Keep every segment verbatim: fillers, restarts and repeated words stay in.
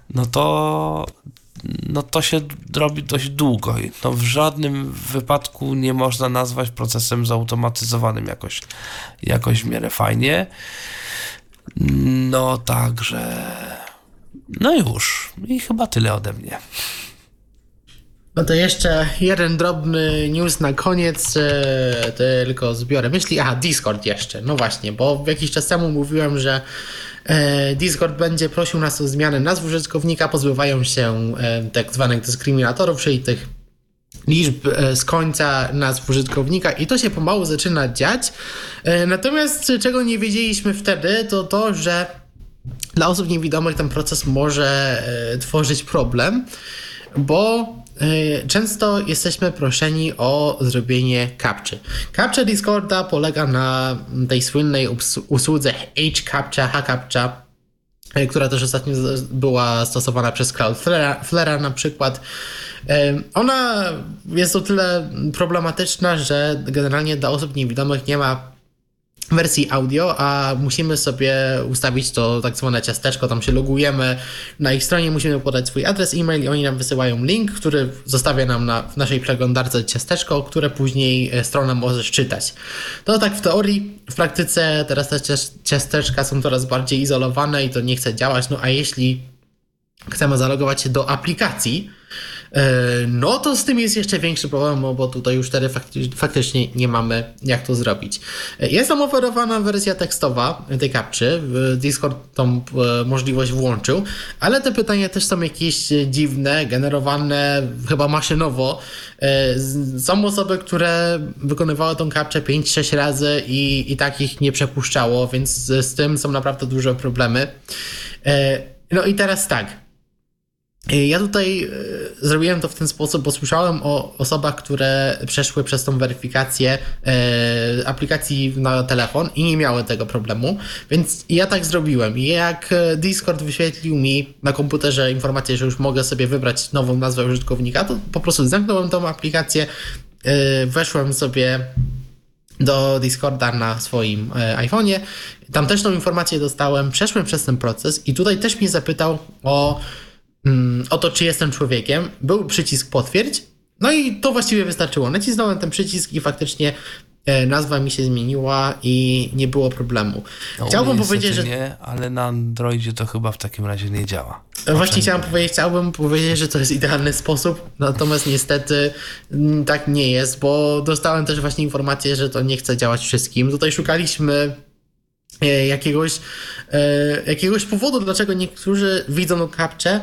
no to no to się robi dość długo. No w żadnym wypadku nie można nazwać procesem zautomatyzowanym jakoś, jakoś w miarę fajnie. No także no już. I chyba tyle ode mnie. No to jeszcze jeden drobny news na koniec, e, tylko zbiorę myśli. Aha, Discord jeszcze. No właśnie, bo jakiś czas temu mówiłem, że e, Discord będzie prosił nas o zmianę nazw użytkownika, pozbywają się e, tak zwanych dyskryminatorów, czyli tych liczb e, z końca nazw użytkownika i to się pomału zaczyna dziać. E, natomiast czego nie wiedzieliśmy wtedy, to to, że dla osób niewidomych ten proces może e, tworzyć problem, bo często jesteśmy proszeni o zrobienie captcha. Captcha Discorda polega na tej słynnej usłudze H-Captcha, H-Captcha, która też ostatnio była stosowana przez Cloudflare'a na przykład. Ona jest o tyle problematyczna, że generalnie dla osób niewidomych nie ma wersji audio, a musimy sobie ustawić to tak zwane ciasteczko, tam się logujemy na ich stronie, musimy podać swój adres e-mail i oni nam wysyłają link, który zostawia nam na, w naszej przeglądarce ciasteczko, które później strona może czytać. To tak w teorii, w praktyce teraz te ciasteczka są coraz bardziej izolowane i to nie chce działać, no a jeśli chcemy zalogować się do aplikacji, no to z tym jest jeszcze większy problem, bo tutaj już wtedy faktycznie, faktycznie nie mamy jak to zrobić. Jest tam oferowana wersja tekstowa tej captchy, Discord tą możliwość włączył, ale te pytania też są jakieś dziwne, generowane chyba maszynowo. Są osoby, które wykonywały tą captchę pięć sześć razy i, i tak ich nie przepuszczało, więc z tym są naprawdę duże problemy. No i teraz tak. Ja tutaj zrobiłem to w ten sposób, bo słyszałem o osobach, które przeszły przez tą weryfikację aplikacji na telefon i nie miały tego problemu, więc ja tak zrobiłem. I jak Discord wyświetlił mi na komputerze informację, że już mogę sobie wybrać nową nazwę użytkownika, to po prostu zamknąłem tą aplikację, weszłem sobie do Discorda na swoim iPhone'ie, tam też tą informację dostałem, przeszłem przez ten proces i tutaj też mnie zapytał o o to, czy jestem człowiekiem. Był przycisk potwierdź, no i to właściwie wystarczyło. Nacisnąłem ten przycisk i faktycznie nazwa mi się zmieniła i nie było problemu. No, chciałbym powiedzieć, że... nie, ale na Androidzie to chyba w takim razie nie działa. Właśnie chciałem powiedzieć, chciałbym powiedzieć, że to jest idealny sposób, natomiast niestety tak nie jest, bo dostałem też właśnie informację, że to nie chce działać wszystkim. Tutaj szukaliśmy jakiegoś, jakiegoś powodu, dlaczego niektórzy widzą captchę,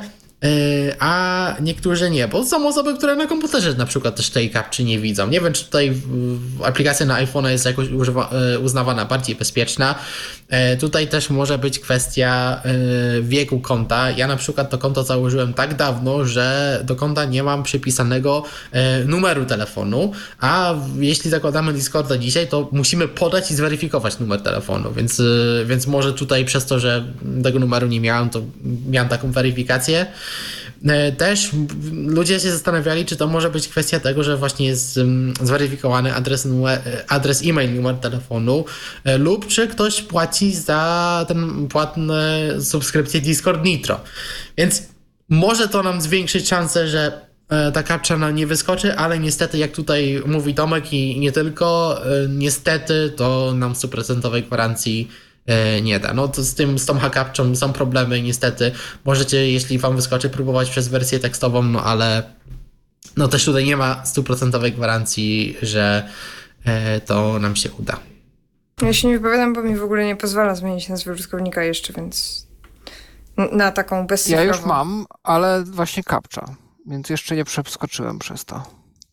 a niektórzy nie, bo są osoby, które na komputerze na przykład też tej captchy nie widzą. Nie wiem, czy tutaj aplikacja na iPhone'a jest jakoś używa, uznawana bardziej bezpieczna. Tutaj też może być kwestia wieku konta. Ja na przykład to konto założyłem tak dawno, że do konta nie mam przypisanego numeru telefonu, a jeśli zakładamy Discorda dzisiaj, to musimy podać i zweryfikować numer telefonu, więc, więc może tutaj przez to, że tego numeru nie miałem, to miałem taką weryfikację. Też ludzie się zastanawiali, czy to może być kwestia tego, że właśnie jest zweryfikowany adres, numer, adres e-mail, numer telefonu, lub czy ktoś płaci za ten płatne subskrypcję Discord Nitro. Więc może to nam zwiększyć szansę, że ta captcha nam nie wyskoczy, ale niestety, jak tutaj mówi Tomek i nie tylko, niestety to nam sto procent gwarancji nie da. No to z tym, z tą captchą są problemy niestety. Możecie, jeśli wam wyskoczy, próbować przez wersję tekstową, no ale no też tutaj nie ma sto procent gwarancji, że to nam się uda. Ja się nie wypowiadam, bo mi w ogóle nie pozwala zmienić nazwy użytkownika jeszcze, więc na taką bezcyfrową. Ja już mam, ale właśnie captcha, więc jeszcze nie przeskoczyłem przez to.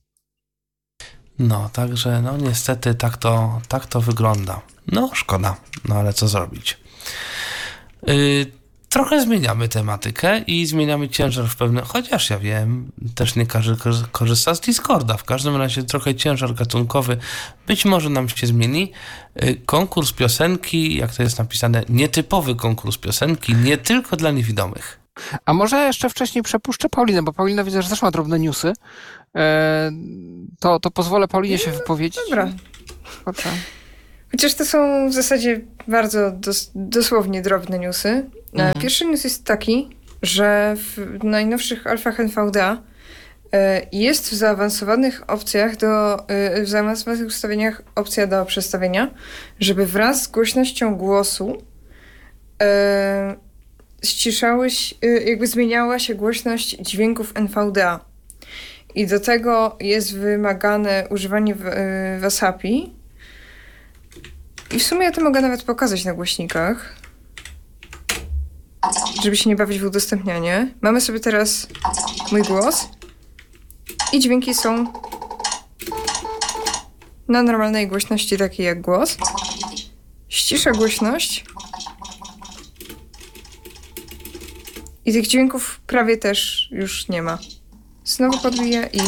No, także no niestety tak to, tak to wygląda. No, szkoda, no ale co zrobić. Yy, trochę zmieniamy tematykę i zmieniamy ciężar w pewnym, chociaż ja wiem, też nie każdy korzysta z Discorda. W każdym razie trochę ciężar gatunkowy być może nam się zmieni. Yy, konkurs piosenki, jak to jest napisane, nietypowy konkurs piosenki, nie tylko dla niewidomych. A może jeszcze wcześniej przepuszczę Paulinę, bo Paulina widzę, że też ma drobne newsy. E, to, to pozwolę Paulinie się wypowiedzieć. Dobra. Proszę. Chociaż to są w zasadzie bardzo dos- dosłownie drobne newsy. Mhm. Pierwszy news jest taki, że w najnowszych alfach N V D A e, jest w zaawansowanych opcjach do, e, w zaawansowanych ustawieniach opcja do przestawienia, żeby wraz z głośnością głosu e, ściszały się, e, jakby zmieniała się głośność dźwięków N V D A. I do tego jest wymagane używanie w, e, Wasapi. I w sumie ja to mogę nawet pokazać na głośnikach, żeby się nie bawić w udostępnianie. Mamy sobie teraz mój głos i dźwięki są na normalnej głośności, takiej jak głos. Ściszę głośność i tych dźwięków prawie też już nie ma. Znowu podbiję i...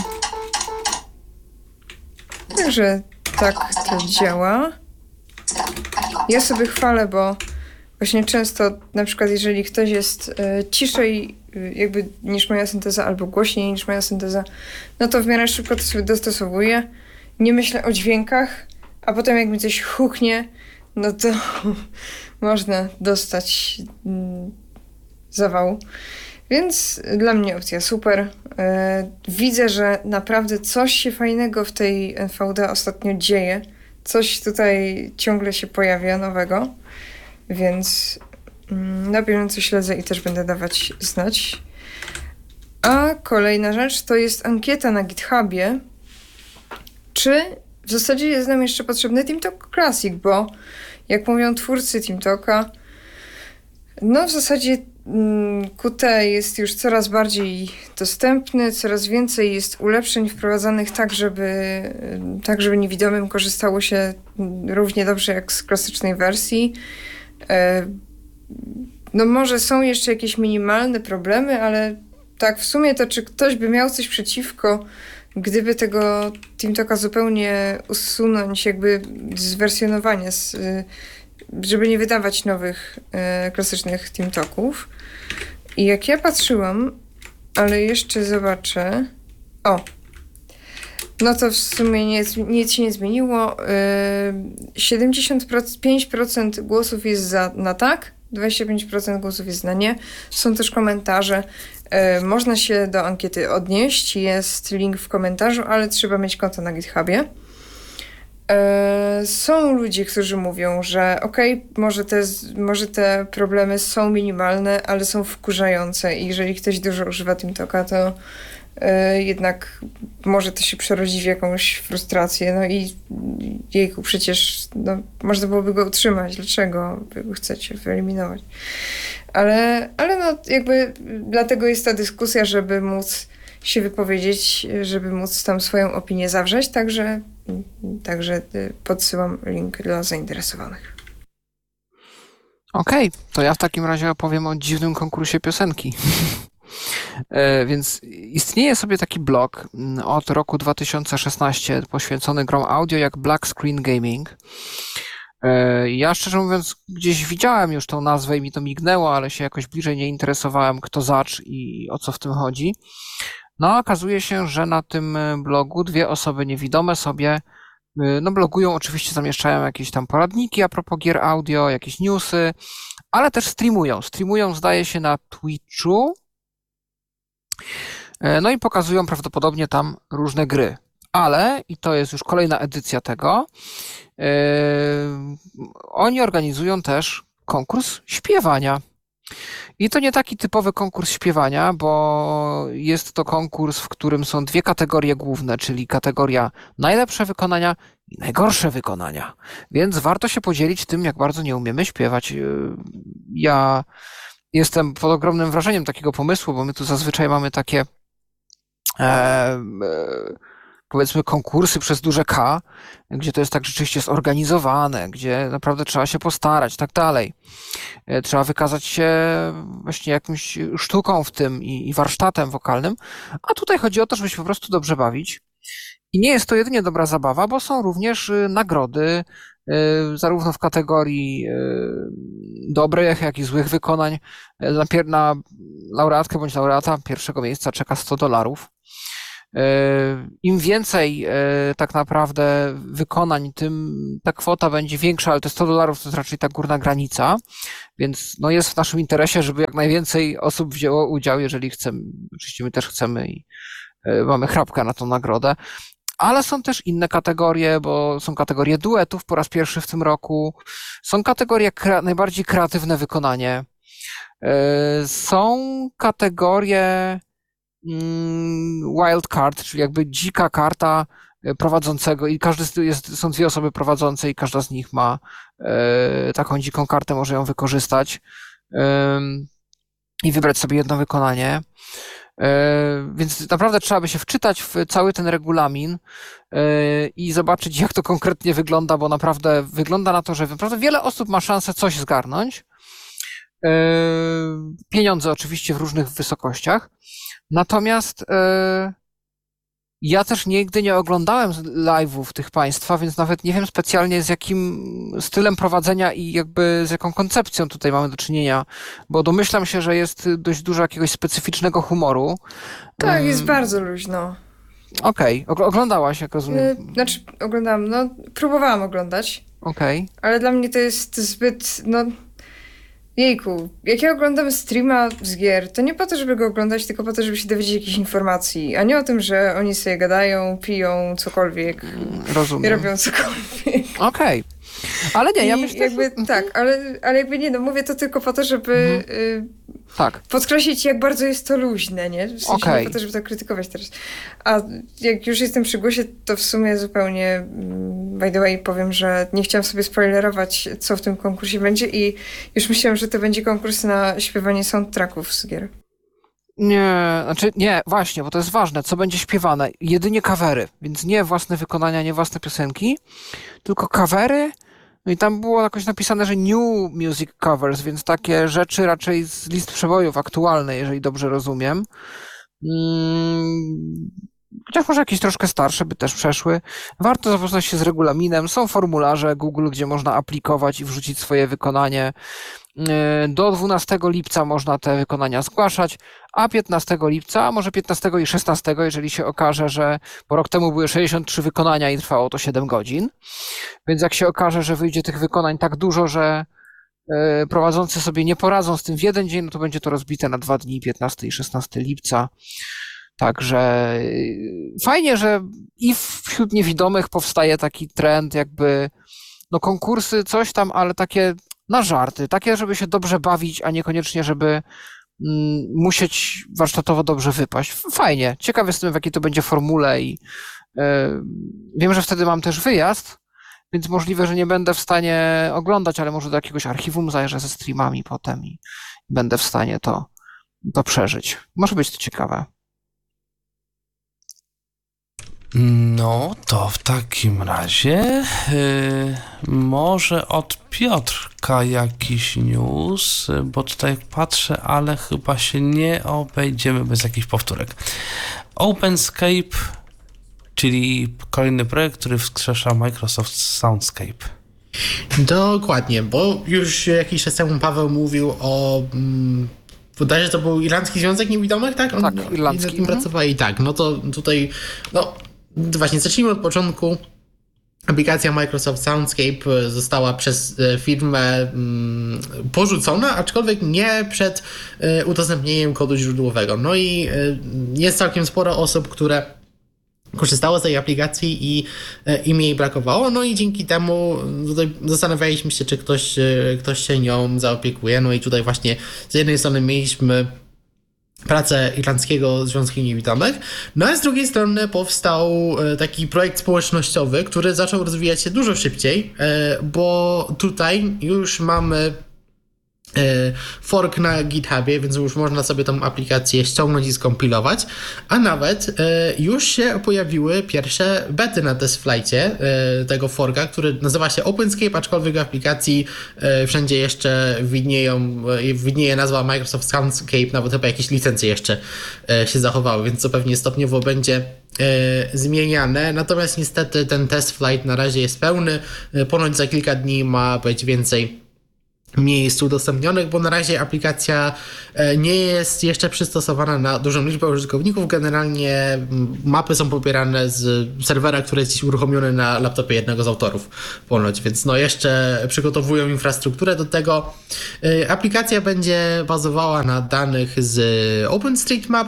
Także tak to działa. Ja sobie chwalę, bo właśnie często, na przykład jeżeli ktoś jest y, ciszej y, jakby niż moja synteza albo głośniej niż moja synteza, no to w miarę szybko to sobie dostosowuję. Nie myślę o dźwiękach, a potem jak mi coś huchnie, no to można dostać y, zawału. Więc dla mnie opcja super. Y, widzę, że naprawdę coś się fajnego w tej N V D ostatnio dzieje. Coś tutaj ciągle się pojawia nowego. Więc na bieżąco śledzę i też będę dawać znać. A kolejna rzecz to jest ankieta na GitHubie. Czy w zasadzie jest nam jeszcze potrzebny TeamTalk Classic, bo jak mówią twórcy TeamTalka, no w zasadzie Q T jest już coraz bardziej dostępny, coraz więcej jest ulepszeń wprowadzanych tak, żeby, tak, żeby niewidomym korzystało się równie dobrze jak z klasycznej wersji. No może są jeszcze jakieś minimalne problemy, ale tak w sumie to czy ktoś by miał coś przeciwko, gdyby tego TeamTalka zupełnie usunąć jakby z wersjonowania, z, żeby nie wydawać nowych e, klasycznych TeamTalków. I jak ja patrzyłam, ale jeszcze zobaczę... O! No to w sumie nic, nic się nie zmieniło. siedemdziesiąt pięć procent głosów jest za, na tak, dwadzieścia pięć procent głosów jest na nie. Są też komentarze. Można się do ankiety odnieść. Jest link w komentarzu, ale trzeba mieć konto na GitHubie. Są ludzie, którzy mówią, że okej, okay, może, te, może te problemy są minimalne, ale są wkurzające i jeżeli ktoś dużo używa TeamTalka, to jednak może to się przerodzi w jakąś frustrację. No i jejku, przecież no, można byłoby go utrzymać. Dlaczego wy go chcecie wyeliminować? Ale, ale no jakby dlatego jest ta dyskusja, żeby móc się wypowiedzieć, żeby móc tam swoją opinię zawrzeć. Także, także podsyłam link dla zainteresowanych. Okej, okay, to ja w takim razie opowiem o dziwnym konkursie piosenki. Więc istnieje sobie taki blog od roku dwa tysiące szesnastego poświęcony grom audio jak Black Screen Gaming. Ja szczerze mówiąc gdzieś widziałem już tą nazwę i mi to mignęło, ale się jakoś bliżej nie interesowałem, kto zacz i o co w tym chodzi. No okazuje się, że na tym blogu dwie osoby niewidome sobie no blogują, oczywiście zamieszczają jakieś tam poradniki a propos gier audio, jakieś newsy, ale też streamują. Streamują zdaje się na Twitchu. No i pokazują prawdopodobnie tam różne gry. Ale, i to jest już kolejna edycja tego, yy, oni organizują też konkurs śpiewania. I to nie taki typowy konkurs śpiewania, bo jest to konkurs, w którym są dwie kategorie główne, czyli kategoria najlepsze wykonania i najgorsze wykonania. Więc warto się podzielić tym, jak bardzo nie umiemy śpiewać. Ja jestem pod ogromnym wrażeniem takiego pomysłu, bo my tu zazwyczaj mamy takie e, e, powiedzmy konkursy przez duże K, gdzie to jest tak rzeczywiście zorganizowane, gdzie naprawdę trzeba się postarać, tak dalej. E, trzeba wykazać się właśnie jakąś sztuką w tym i, i warsztatem wokalnym, a tutaj chodzi o to, żeby się po prostu dobrze bawić. I nie jest to jedynie dobra zabawa, bo są również nagrody, zarówno w kategorii dobrych, jak i złych wykonań. Na, pier- na laureatkę bądź laureata pierwszego miejsca czeka sto dolarów. Im więcej tak naprawdę wykonań, tym ta kwota będzie większa, ale te sto dolarów to jest raczej ta górna granica, więc no jest w naszym interesie, żeby jak najwięcej osób wzięło udział, jeżeli chcemy, oczywiście my też chcemy i mamy chrapkę na tą nagrodę. Ale są też inne kategorie, bo są kategorie duetów po raz pierwszy w tym roku, są kategorie kre- najbardziej kreatywne wykonanie, są kategorie wild card, czyli jakby dzika karta prowadzącego i każdy jest, są dwie osoby prowadzące i każda z nich ma taką dziką kartę, może ją wykorzystać i wybrać sobie jedno wykonanie. Więc naprawdę trzeba by się wczytać w cały ten regulamin i zobaczyć, jak to konkretnie wygląda, bo naprawdę wygląda na to, że naprawdę wiele osób ma szansę coś zgarnąć. Pieniądze oczywiście w różnych wysokościach. Natomiast ja też nigdy nie oglądałem live'ów tych państwa, więc nawet nie wiem specjalnie z jakim stylem prowadzenia i jakby z jaką koncepcją tutaj mamy do czynienia, bo domyślam się, że jest dość dużo jakiegoś specyficznego humoru. Tak, jest bardzo luźno. Okej, okay. Oglądałaś, jak rozumiem. Znaczy, oglądałam, no próbowałam oglądać. Okej. Okay. Ale dla mnie to jest zbyt, no... Jejku, jak ja oglądam streama z gier, to nie po to, żeby go oglądać, tylko po to, żeby się dowiedzieć jakichś informacji, a nie o tym, że oni sobie gadają, piją cokolwiek. Rozumiem. I robią cokolwiek. Okej. Okay. Ale nie, ja I myślę, jakby że... tak, ale, ale jakby nie, no mówię to tylko po to, żeby mhm. y, tak. podkreślić, jak bardzo jest to luźne, nie? W sensie okay. nie po to, żeby to krytykować teraz. A jak już jestem przy głosie, to w sumie zupełnie by the way powiem, że nie chciałam sobie spoilerować, co w tym konkursie będzie i już myślałam, że to będzie konkurs na śpiewanie soundtracków z gier. Nie, znaczy nie, właśnie, bo to jest ważne, co będzie śpiewane. Jedynie covery, więc nie własne wykonania, nie własne piosenki, tylko covery. No i tam było jakoś napisane, że new music covers, więc takie rzeczy raczej z list przebojów aktualnej, jeżeli dobrze rozumiem. Hmm, chociaż może jakieś troszkę starsze by też przeszły. Warto zapoznać się z regulaminem. Są formularze Google, gdzie można aplikować i wrzucić swoje wykonanie. Do dwunastego lipca można te wykonania zgłaszać, a piętnastego lipca, a może piętnastego i szesnastego, jeżeli się okaże, że bo rok temu były sześćdziesiąt trzy wykonania i trwało to siedem godzin, więc jak się okaże, że wyjdzie tych wykonań tak dużo, że prowadzący sobie nie poradzą z tym w jeden dzień, no to będzie to rozbite na dwa dni, piętnastego i szesnastego lipca. Także fajnie, że i wśród niewidomych powstaje taki trend, jakby no konkursy, coś tam, ale takie na żarty, takie, żeby się dobrze bawić, a niekoniecznie, żeby mm, musieć warsztatowo dobrze wypaść. Fajnie. Ciekaw jestem, w jakiej to będzie formule i yy, wiem, że wtedy mam też wyjazd, więc możliwe, że nie będę w stanie oglądać, ale może do jakiegoś archiwum zajrzę ze streamami potem i będę w stanie to, to przeżyć. Może być to ciekawe. No, to w takim razie yy, może od Piotrka jakiś news, bo tutaj patrzę, ale chyba się nie obejdziemy bez jakichś powtórek. OpenScape, czyli kolejny projekt, który wskrzesza Microsoft Soundscape. Dokładnie, bo już jakiś czas temu Paweł mówił o... Mm, wydaje się, że to był Irlandzki Związek Niewidomych, tak? On, tak, irlandzki. Oni tym pracowali, tak. No to tutaj... no właśnie, zacznijmy od początku. Aplikacja Microsoft Soundscape została przez firmę mm, porzucona, aczkolwiek nie przed y, udostępnieniem kodu źródłowego. No i y, jest całkiem sporo osób, które korzystało z tej aplikacji i y, im jej brakowało, no i dzięki temu tutaj zastanawialiśmy się, czy ktoś, y, ktoś się nią zaopiekuje. No i tutaj właśnie z jednej strony mieliśmy pracę Irlandzkiego Związku Niewidomych, no a z drugiej strony powstał taki projekt społecznościowy, który zaczął rozwijać się dużo szybciej, bo tutaj już mamy fork na GitHubie, więc już można sobie tą aplikację ściągnąć i skompilować, a nawet już się pojawiły pierwsze bety na testflightie tego forka, który nazywa się OpenScape, aczkolwiek w aplikacji wszędzie jeszcze widnieją, widnieje nazwa Microsoft Soundscape, nawet chyba jakieś licencje jeszcze się zachowały, więc to pewnie stopniowo będzie zmieniane, natomiast niestety ten test flight na razie jest pełny, ponoć za kilka dni ma być więcej miejsc udostępnionych, bo na razie aplikacja nie jest jeszcze przystosowana na dużą liczbę użytkowników. Generalnie mapy są pobierane z serwera, który jest dziś uruchomiony na laptopie jednego z autorów ponoć, więc no jeszcze przygotowują infrastrukturę do tego. Aplikacja będzie bazowała na danych z OpenStreetMap.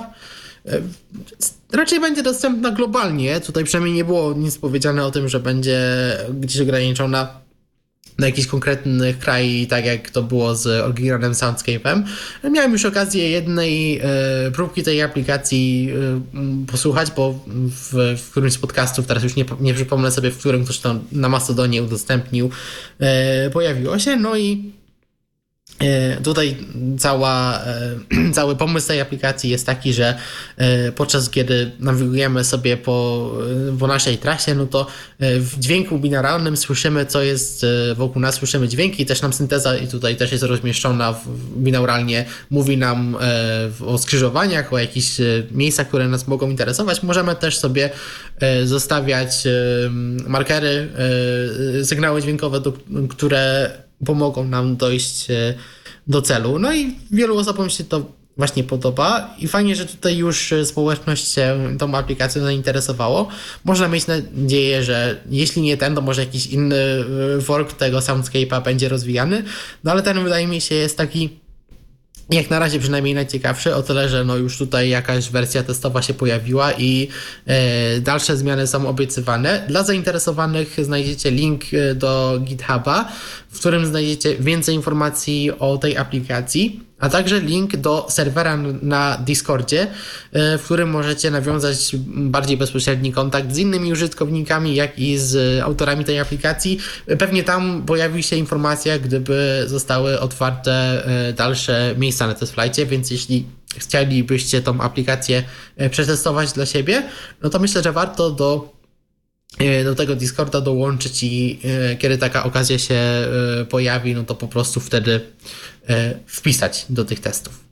Raczej będzie dostępna globalnie. Tutaj przynajmniej nie było nic powiedziane o tym, że będzie gdzieś ograniczona na jakiś konkretny kraj, tak jak to było z oryginalnym Soundscape'em. Miałem już okazję jednej e, próbki tej aplikacji e, posłuchać, bo w, w którymś z podcastów, teraz już nie, nie przypomnę sobie, w którym ktoś to na Mastodonie udostępnił, e, pojawiło się. No i tutaj cała, cały pomysł tej aplikacji jest taki, że podczas kiedy nawigujemy sobie po, po naszej trasie, no to w dźwięku binaralnym słyszymy, co jest wokół nas, słyszymy dźwięki i też nam synteza i tutaj też jest rozmieszczona w, binauralnie, mówi nam o skrzyżowaniach, o jakichś miejscach, które nas mogą interesować. Możemy też sobie zostawiać markery, sygnały dźwiękowe, do, które pomogą nam dojść do celu. No i wielu osobom się to właśnie podoba i fajnie, że tutaj już społeczność się tą aplikacją zainteresowało. Można mieć nadzieję, że jeśli nie ten, to może jakiś inny fork tego Soundscape'a będzie rozwijany, no ale ten wydaje mi się jest taki jak na razie przynajmniej najciekawszy, o tyle, że no już tutaj jakaś wersja testowa się pojawiła i e, dalsze zmiany są obiecywane. Dla zainteresowanych znajdziecie link do GitHuba, w którym znajdziecie więcej informacji o tej aplikacji, a także link do serwera na Discordzie, w którym możecie nawiązać bardziej bezpośredni kontakt z innymi użytkownikami, jak i z autorami tej aplikacji. Pewnie tam pojawi się informacja, gdyby zostały otwarte dalsze miejsca na TestFlightie, więc jeśli chcielibyście tą aplikację przetestować dla siebie, no to myślę, że warto do do tego Discorda dołączyć i kiedy taka okazja się pojawi, no to po prostu wtedy wpisać do tych testów.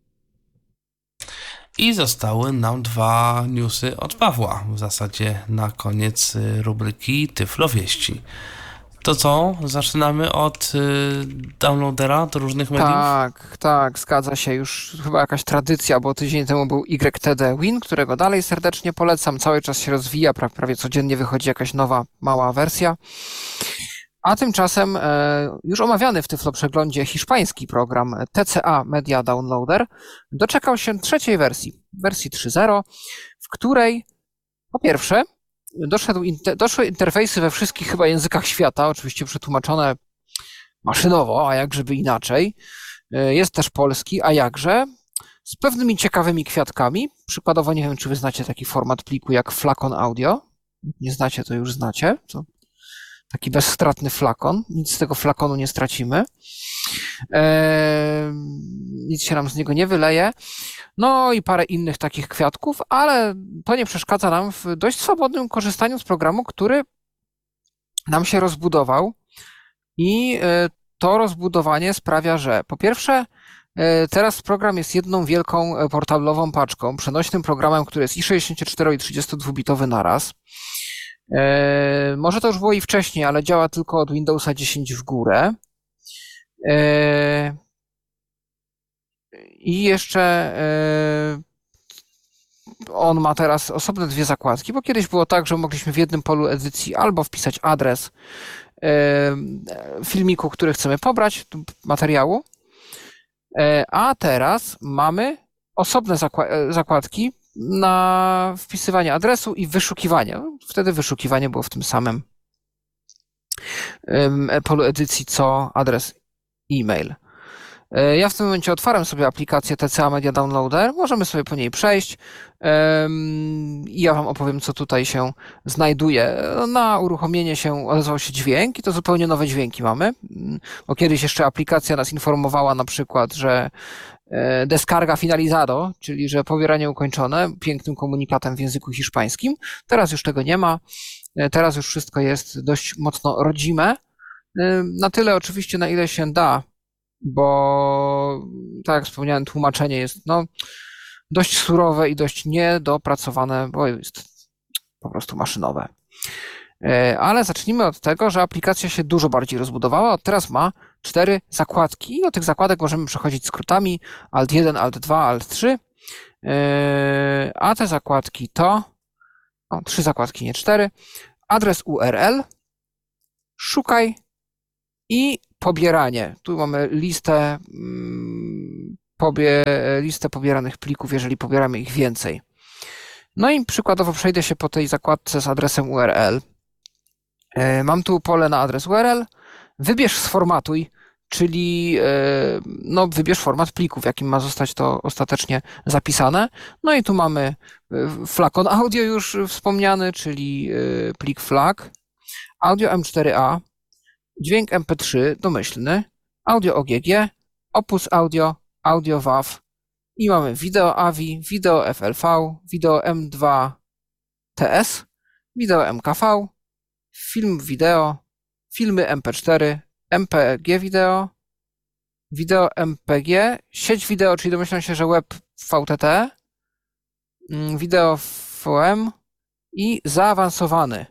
I zostały nam dwa newsy od Pawła, w zasadzie na koniec rubryki Tyflowieści. To co? Zaczynamy od y, downloadera do różnych mediów? Tak, tak, zgadza się. Już chyba jakaś tradycja, bo tydzień temu był Y T D Win, którego dalej serdecznie polecam. Cały czas się rozwija, pra- prawie codziennie wychodzi jakaś nowa, mała wersja. A tymczasem e, już omawiany w Tyflo Przeglądzie hiszpański program T C A Media Downloader doczekał się trzeciej wersji, wersji trzy zero, w której po pierwsze Doszedł, doszły interfejsy we wszystkich chyba językach świata, oczywiście przetłumaczone maszynowo, a jakżeby inaczej. Jest też polski, a jakże, z pewnymi ciekawymi kwiatkami. Przykładowo nie wiem, czy wy znacie taki format pliku jak flakon audio. Nie znacie, to już znacie. To taki bezstratny flakon. Nic z tego flakonu nie stracimy. Eee, nic się nam z niego nie wyleje. No i parę innych takich kwiatków, ale to nie przeszkadza nam w dość swobodnym korzystaniu z programu, który nam się rozbudował i to rozbudowanie sprawia, że po pierwsze teraz program jest jedną wielką portablową paczką, przenośnym programem, który jest i sześćdziesięciocztero i trzydziestodwubitowy naraz. Może to już było i wcześniej, ale działa tylko od Windowsa dziesięć w górę. I jeszcze on ma teraz osobne dwie zakładki, bo kiedyś było tak, że mogliśmy w jednym polu edycji albo wpisać adres filmiku, który chcemy pobrać, materiału, a teraz mamy osobne zakładki na wpisywanie adresu i wyszukiwanie. Wtedy wyszukiwanie było w tym samym polu edycji co adres e-mail. Ja w tym momencie otwarłem sobie aplikację T C A Media Downloader, możemy sobie po niej przejść i ja wam opowiem, co tutaj się znajduje. Na uruchomienie się odezwał się dźwięk i to zupełnie nowe dźwięki mamy, bo kiedyś jeszcze aplikacja nas informowała na przykład, że descarga finalizado, czyli że pobieranie ukończone, pięknym komunikatem w języku hiszpańskim. Teraz już tego nie ma, teraz już wszystko jest dość mocno rodzime, na tyle oczywiście, na ile się da, bo tak jak wspomniałem, tłumaczenie jest no, dość surowe i dość niedopracowane, bo jest po prostu maszynowe. Ale zacznijmy od tego, że aplikacja się dużo bardziej rozbudowała. Od teraz ma cztery zakładki i do tych zakładek możemy przechodzić skrótami alt jeden, alt dwa, alt trzy, a te zakładki to, o, trzy zakładki, nie cztery, adres U R L, szukaj i pobieranie. Tu mamy listę, pobie, listę pobieranych plików, jeżeli pobieramy ich więcej. No i przykładowo przejdę się po tej zakładce z adresem U R L. Mam tu pole na adres U R L. Wybierz sformatuj, czyli no, wybierz format pliku, w jakim ma zostać to ostatecznie zapisane. No i tu mamy flakon audio już wspomniany, czyli plik flag, audio M cztery A, dźwięk M P trzy domyślny, audio O G G, opus audio, audio W A V i mamy wideo A V I, wideo F L V, wideo M dwa T S, wideo M K V, film wideo, filmy M P cztery, M P G wideo, wideo M P G, sieć wideo, czyli domyślam się, że web V T T, wideo V M i zaawansowany.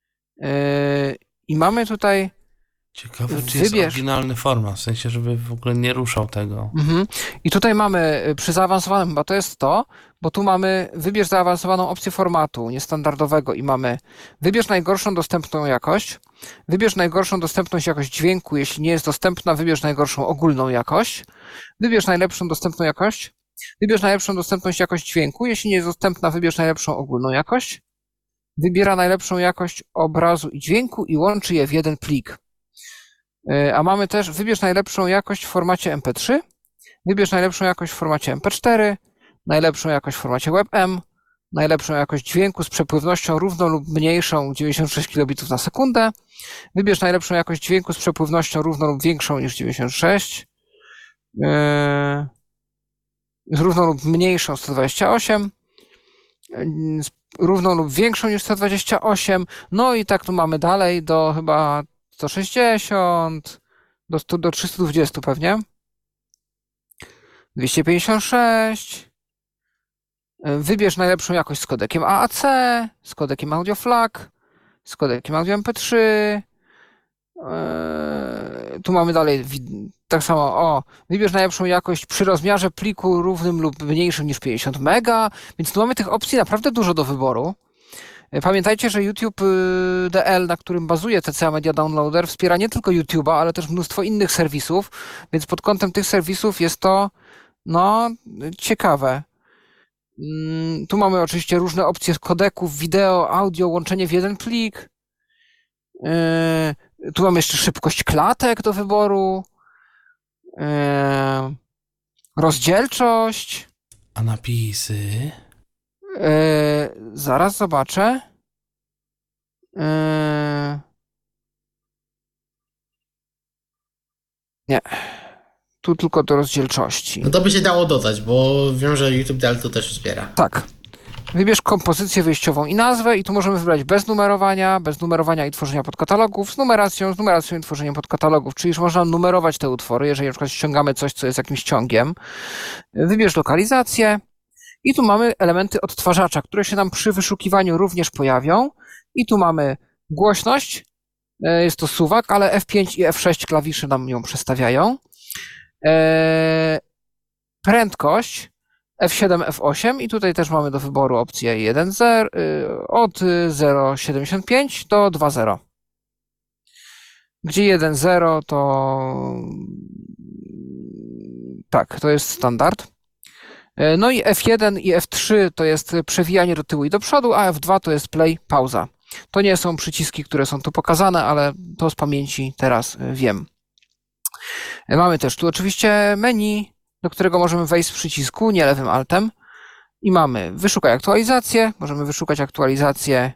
I mamy tutaj Ciekawe, czy wybierz. jest oryginalny format, w sensie, żeby w ogóle nie ruszał tego. Mhm. I tutaj mamy przy zaawansowanym, chyba to jest to, bo tu mamy wybierz zaawansowaną opcję formatu niestandardowego i mamy wybierz najgorszą dostępną jakość, wybierz najgorszą dostępność jakość dźwięku, jeśli nie jest dostępna, wybierz najgorszą ogólną jakość, wybierz najlepszą dostępną jakość, wybierz najlepszą dostępność jakość dźwięku, jeśli nie jest dostępna, wybierz najlepszą ogólną jakość, wybiera najlepszą jakość obrazu i dźwięku i łączy je w jeden plik. A mamy też wybierz najlepszą jakość w formacie M P trzy, wybierz najlepszą jakość w formacie M P cztery, najlepszą jakość w formacie WebM, najlepszą jakość dźwięku z przepływnością równą lub mniejszą dziewięćdziesiąt sześć kilobitów na sekundę, wybierz najlepszą jakość dźwięku z przepływnością równą lub większą niż dziewięćdziesiąt sześć, yy, z równą lub mniejszą sto dwadzieścia osiem, yy, z równą lub większą niż sto dwadzieścia osiem, no i tak tu mamy dalej do chyba sto sześćdziesiąt, do, stu, do trzystu dwudziestu pewnie, dwieście pięćdziesiąt sześć, wybierz najlepszą jakość z kodekiem A A C, z kodekiem Audio Flag, z kodekiem Audio M P trzy, tu mamy dalej tak samo, o, wybierz najlepszą jakość przy rozmiarze pliku równym lub mniejszym niż pięćdziesiąt mega, więc tu mamy tych opcji naprawdę dużo do wyboru. Pamiętajcie, że YouTube D L, na którym bazuje T C A Media Downloader, wspiera nie tylko YouTube'a, ale też mnóstwo innych serwisów, więc pod kątem tych serwisów jest to, no, ciekawe. Tu mamy oczywiście różne opcje kodeków, wideo, audio, łączenie w jeden plik. Tu mamy jeszcze szybkość klatek do wyboru, rozdzielczość. A napisy? Yy, zaraz zobaczę. Yy... Nie. Tu tylko do rozdzielczości. No to by się dało dodać, bo wiem, że YouTube D L to też wspiera. Tak. Wybierz kompozycję wyjściową i nazwę i tu możemy wybrać bez numerowania, bez numerowania i tworzenia podkatalogów, z numeracją, z numeracją i tworzeniem podkatalogów, czyli już można numerować te utwory, jeżeli na przykład ściągamy coś, co jest jakimś ciągiem. Wybierz lokalizację. I tu mamy elementy odtwarzacza, które się nam przy wyszukiwaniu również pojawią. I tu mamy głośność, jest to suwak, ale F pięć i F sześć klawisze nam ją przestawiają. Prędkość F siedem, F osiem i tutaj też mamy do wyboru opcję jeden zero, od zero przecinek siedemdziesiąt pięć do dwa zero. Gdzie jeden zero to tak, to jest standard. No i F jeden i F trzy to jest przewijanie do tyłu i do przodu, a F dwa to jest play, pauza. To nie są przyciski, które są tu pokazane, ale to z pamięci teraz wiem. Mamy też tu oczywiście menu, do którego możemy wejść z przycisku, nie lewym altem. I mamy wyszukaj aktualizację, możemy wyszukać aktualizację,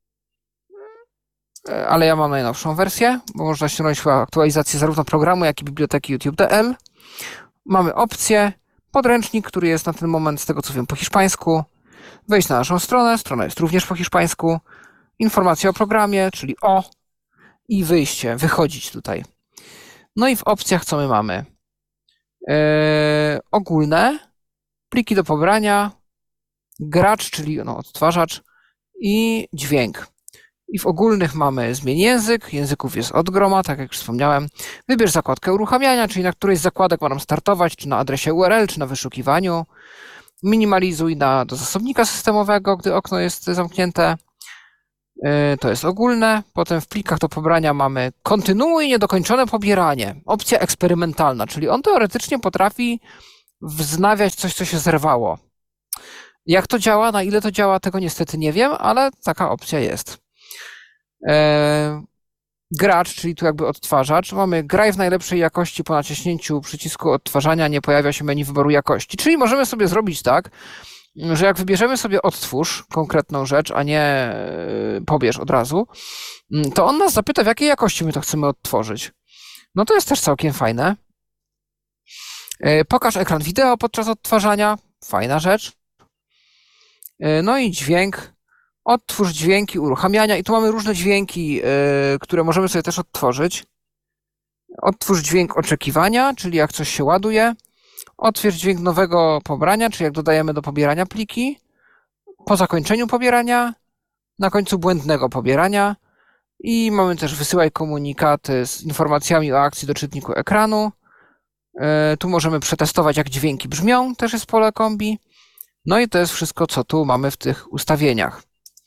ale ja mam najnowszą wersję, bo można ściągnąć chyba aktualizację zarówno programu, jak i biblioteki YouTube D L. Mamy opcję, podręcznik, który jest na ten moment, z tego co wiem, po hiszpańsku. Wejść na naszą stronę, strona jest również po hiszpańsku. Informacja o programie, czyli o i wyjście, wychodzić tutaj. No i w opcjach co my mamy? Yy, ogólne, pliki do pobrania, gracz, czyli no, odtwarzacz i dźwięk. I w ogólnych mamy zmień język, języków jest od groma, tak jak już wspomniałem. Wybierz zakładkę uruchamiania, czyli na którejś z zakładek ma nam startować, czy na adresie U R L, czy na wyszukiwaniu. Minimalizuj na, do zasobnika systemowego, gdy okno jest zamknięte. To jest ogólne. Potem w plikach do pobrania mamy kontynuuj niedokończone pobieranie. Opcja eksperymentalna, czyli on teoretycznie potrafi wznawiać coś, co się zerwało. Jak to działa, na ile to działa, tego niestety nie wiem, ale taka opcja jest. Eee, gracz, czyli tu jakby odtwarzacz. Mamy graj w najlepszej jakości po naciśnięciu przycisku odtwarzania, nie pojawia się menu wyboru jakości. Czyli możemy sobie zrobić tak, że jak wybierzemy sobie odtwórz konkretną rzecz, a nie pobierz od razu, to on nas zapyta, w jakiej jakości my to chcemy odtworzyć. No to jest też całkiem fajne. Pokaż ekran wideo podczas odtwarzania. Fajna rzecz. No i dźwięk. Odtwórz dźwięki uruchamiania. I tu mamy różne dźwięki, które możemy sobie też odtworzyć. Odtwórz dźwięk oczekiwania, czyli jak coś się ładuje. Otwórz dźwięk nowego pobrania, czyli jak dodajemy do pobierania pliki. Po zakończeniu pobierania. Na końcu błędnego pobierania. I mamy też wysyłaj komunikaty z informacjami o akcji do czytniku ekranu. Tu możemy przetestować, jak dźwięki brzmią. Też jest pole kombi. No i to jest wszystko, co tu mamy w tych ustawieniach.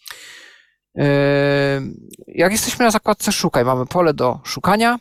Jak jesteśmy na zakładce szukaj, mamy pole do szukania.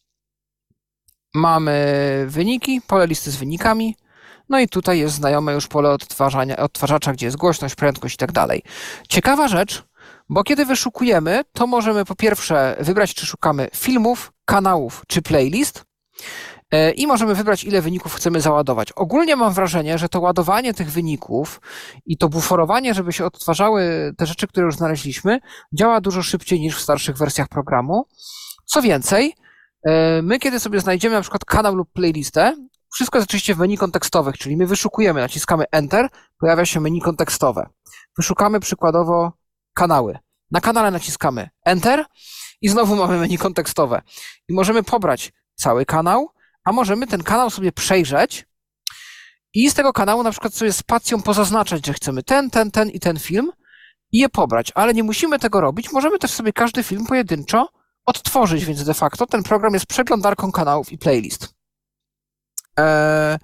Mamy wyniki, pole listy z wynikami. No i tutaj jest znajome już pole odtwarzania, odtwarzacza, gdzie jest głośność, prędkość i tak dalej. Ciekawa rzecz, bo kiedy wyszukujemy, to możemy po pierwsze wybrać, czy szukamy filmów, kanałów, czy playlist. I możemy wybrać, ile wyników chcemy załadować. Ogólnie mam wrażenie, że to ładowanie tych wyników i to buforowanie, żeby się odtwarzały te rzeczy, które już znaleźliśmy, działa dużo szybciej niż w starszych wersjach programu. Co więcej, my kiedy sobie znajdziemy na przykład kanał lub playlistę, wszystko jest oczywiście w menu kontekstowych, czyli my wyszukujemy, naciskamy Enter, pojawia się menu kontekstowe. Wyszukamy przykładowo kanały. Na kanale naciskamy Enter i znowu mamy menu kontekstowe. I możemy pobrać cały kanał, a możemy ten kanał sobie przejrzeć i z tego kanału na przykład sobie spacją pozaznaczać, że chcemy ten, ten, ten i ten film i je pobrać, ale nie musimy tego robić, możemy też sobie każdy film pojedynczo odtworzyć, więc de facto ten program jest przeglądarką kanałów i playlist. Eee,